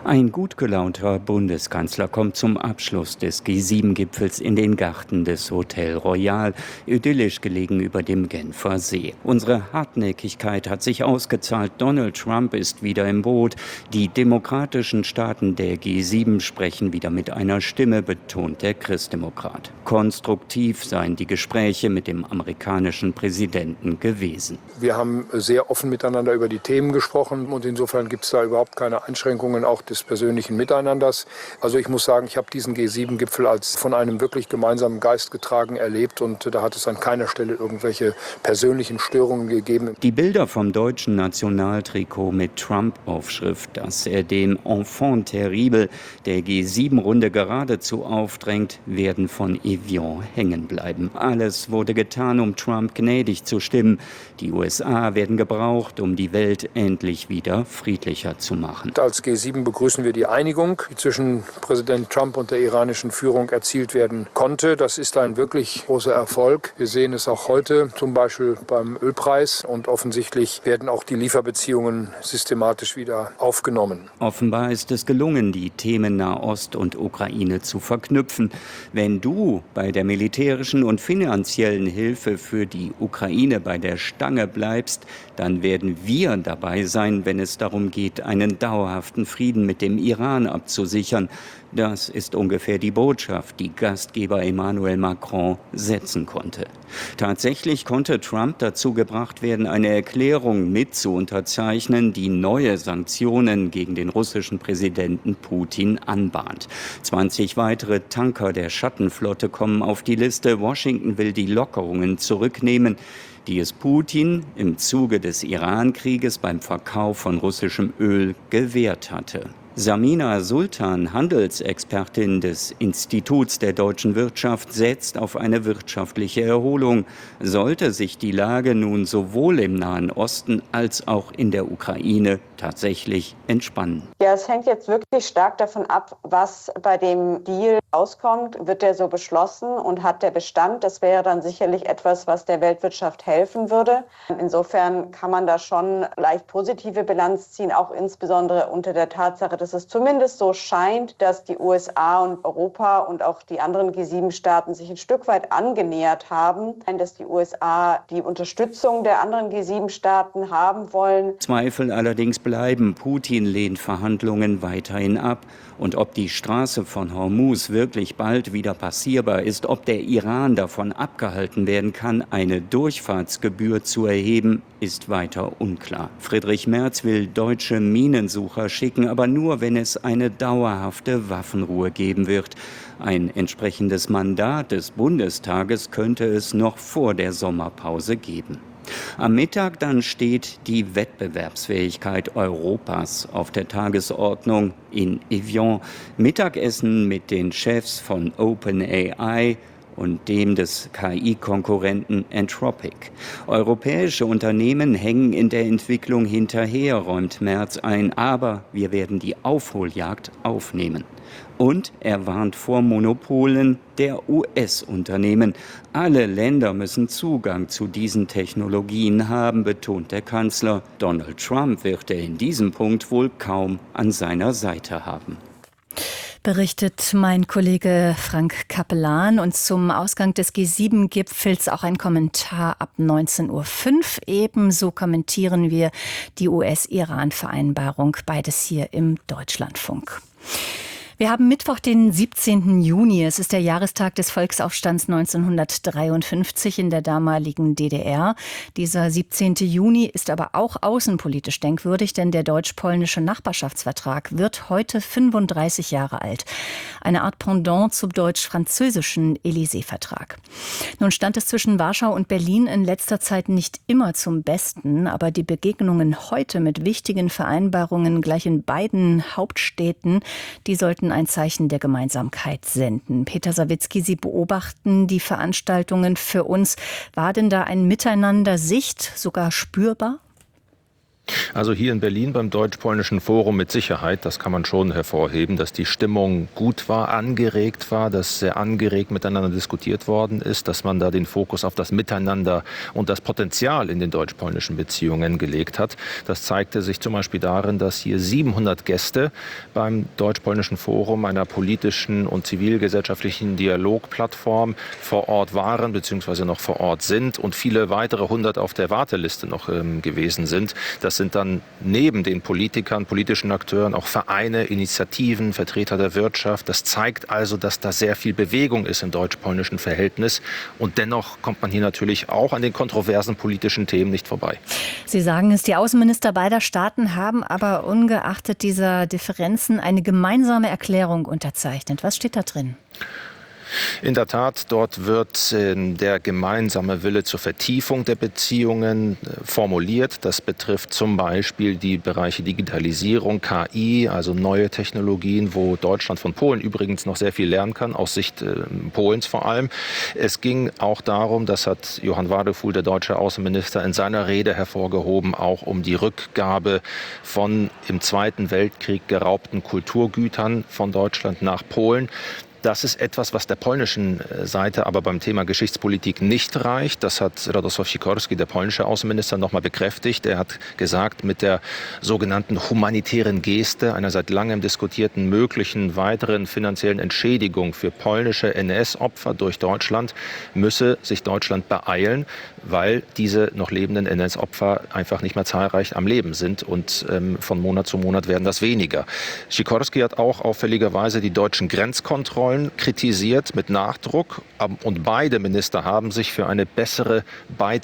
Ein gut gelaunter Bundeskanzler kommt zum Abschluss des G sieben Gipfels in den Garten des Hotel Royal, idyllisch gelegen über dem Genfer See. Unsere Hartnäckigkeit hat sich ausgezahlt. Donald Trump ist wieder im Boot. Die demokratischen Staaten der G sieben sprechen wieder mit einer Stimme, betont der Christdemokrat. Konstruktiv seien die Gespräche mit dem amerikanischen Präsidenten gewesen. Wir haben sehr offen miteinander über die Themen gesprochen und insofern gibt es da überhaupt keine Einschränkungen, auch des persönlichen Miteinanders. Also ich muss sagen, ich habe diesen G sieben Gipfel als von einem wirklich gemeinsamen Geist getragen erlebt und da hat es an keiner Stelle irgendwelche persönlichen Störungen gegeben. Die Bilder vom deutschen Nationaltrikot mit Trump-Aufschrift, das er dem Enfant terrible der G sieben Runde geradezu aufdrängt, werden von Evian hängen bleiben. Alles wurde getan, um Trump gnädig zu stimmen. Die U S A werden gebraucht, um die Welt endlich wieder friedlicher zu machen. Als G sieben begrüßen wir die Einigung, die zwischen Präsident Trump und der iranischen Führung erzielt werden konnte. Das ist ein wirklich großer Erfolg. Wir sehen es auch heute, zum Beispiel beim Ölpreis. Und offensichtlich werden auch die Lieferbeziehungen systematisch wieder aufgenommen. Offenbar ist es gelungen, die Themen Nahost und Ukraine zu verknüpfen. Wenn du bei der militärischen und finanziellen Hilfe für die Ukraine bei der Stange bleibst, dann werden wir dabei sein, wenn es darum geht, einen dauerhaften Frieden mit dem Iran abzusichern. Das ist ungefähr die Botschaft, die Gastgeber Emmanuel Macron setzen konnte. Tatsächlich konnte Trump dazu gebracht werden, eine Erklärung mit zu unterzeichnen, die neue Sanktionen gegen den russischen Präsidenten Putin anbahnt. zwanzig weitere Tanker der Schattenflotte kommen auf die Liste. Washington will die Lockerungen zurücknehmen, die es Putin im Zuge des Iran-Krieges beim Verkauf von russischem Öl gewährt hatte. Samina Sultan, Handelsexpertin des Instituts der deutschen Wirtschaft, setzt auf eine wirtschaftliche Erholung. Sollte sich die Lage nun sowohl im Nahen Osten als auch in der Ukraine tatsächlich entspannen? Ja, es hängt jetzt wirklich stark davon ab, was bei dem Deal rauskommt. Wird der so beschlossen und hat der Bestand? Das wäre dann sicherlich etwas, was der Weltwirtschaft helfen würde. Insofern kann man da schon leicht positive Bilanz ziehen, auch insbesondere unter der Tatsache, dass es zumindest so scheint, dass die U S A und Europa und auch die anderen G sieben Staaten sich ein Stück weit angenähert haben, dass die U S A die Unterstützung der anderen G sieben Staaten haben wollen. Zweifel allerdings bleiben. Putin lehnt Verhandlungen weiterhin ab. Und ob die Straße von Hormuz wirklich bald wieder passierbar ist, ob der Iran davon abgehalten werden kann, eine Durchfahrtsgebühr zu erheben, ist weiter unklar. Friedrich Merz will deutsche Minensucher schicken, aber nur, wenn es eine dauerhafte Waffenruhe geben wird. Ein entsprechendes Mandat des Bundestages könnte es noch vor der Sommerpause geben. Am Mittag dann steht die Wettbewerbsfähigkeit Europas auf der Tagesordnung in Evian. Mittagessen mit den Chefs von OpenAI und dem des K I-Konkurrenten Anthropic. Europäische Unternehmen hängen in der Entwicklung hinterher, räumt Merz ein, aber wir werden die Aufholjagd aufnehmen. Und er warnt vor Monopolen der U S-Unternehmen. Alle Länder müssen Zugang zu diesen Technologien haben, betont der Kanzler. Donald Trump wird er in diesem Punkt wohl kaum an seiner Seite haben. Berichtet mein Kollege Frank Kapellan. Und zum Ausgang des G sieben Gipfels auch ein Kommentar ab neunzehn Uhr fünf. Ebenso kommentieren wir die U S-Iran-Vereinbarung, beides hier im Deutschlandfunk. Wir haben Mittwoch, den siebzehnten Juni. Es ist der Jahrestag des Volksaufstands neunzehnhundertdreiundfünfzig in der damaligen D D R. Dieser siebzehnte Juni ist aber auch außenpolitisch denkwürdig, denn der deutsch-polnische Nachbarschaftsvertrag wird heute fünfunddreißig Jahre alt. Eine Art Pendant zum deutsch-französischen Élysée-Vertrag. Nun stand es zwischen Warschau und Berlin in letzter Zeit nicht immer zum Besten, aber die Begegnungen heute mit wichtigen Vereinbarungen gleich in beiden Hauptstädten, die sollten ein Zeichen der Gemeinsamkeit senden. Peter Sawicki, Sie beobachten die Veranstaltungen für uns. War denn da ein Miteinander Sicht sogar spürbar? Also hier in Berlin beim Deutsch-Polnischen Forum mit Sicherheit, das kann man schon hervorheben, dass die Stimmung gut war, angeregt war, dass sehr angeregt miteinander diskutiert worden ist, dass man da den Fokus auf das Miteinander und das Potenzial in den deutsch-polnischen Beziehungen gelegt hat. Das zeigte sich zum Beispiel darin, dass hier siebenhundert Gäste beim Deutsch-Polnischen Forum, einer politischen und zivilgesellschaftlichen Dialogplattform, vor Ort waren bzw. noch vor Ort sind und viele weitere hundert auf der Warteliste noch ähm, gewesen sind. Das sind dann neben den Politikern, politischen Akteuren auch Vereine, Initiativen, Vertreter der Wirtschaft. Das zeigt also, dass da sehr viel Bewegung ist im deutsch-polnischen Verhältnis. Und dennoch kommt man hier natürlich auch an den kontroversen politischen Themen nicht vorbei. Sie sagen es, die Außenminister beider Staaten haben aber ungeachtet dieser Differenzen eine gemeinsame Erklärung unterzeichnet. Was steht da drin? In der Tat, dort wird äh, der gemeinsame Wille zur Vertiefung der Beziehungen äh, formuliert. Das betrifft zum Beispiel die Bereiche Digitalisierung, K I, also neue Technologien, wo Deutschland von Polen übrigens noch sehr viel lernen kann, aus Sicht äh, Polens vor allem. Es ging auch darum, das hat Johann Wadefuhl, der deutsche Außenminister, in seiner Rede hervorgehoben, auch um die Rückgabe von im Zweiten Weltkrieg geraubten Kulturgütern von Deutschland nach Polen. Das ist etwas, was der polnischen Seite aber beim Thema Geschichtspolitik nicht reicht. Das hat Radosław Sikorski, der polnische Außenminister, noch mal bekräftigt. Er hat gesagt, mit der sogenannten humanitären Geste, einer seit langem diskutierten möglichen weiteren finanziellen Entschädigung für polnische N S-Opfer durch Deutschland, müsse sich Deutschland beeilen, weil diese noch lebenden N S-Opfer einfach nicht mehr zahlreich am Leben sind. Und ähm, von Monat zu Monat werden das weniger. Sikorski hat auch auffälligerweise die deutschen Grenzkontrollen kritisiert mit Nachdruck. Und beide Minister haben sich für eine bessere Beiz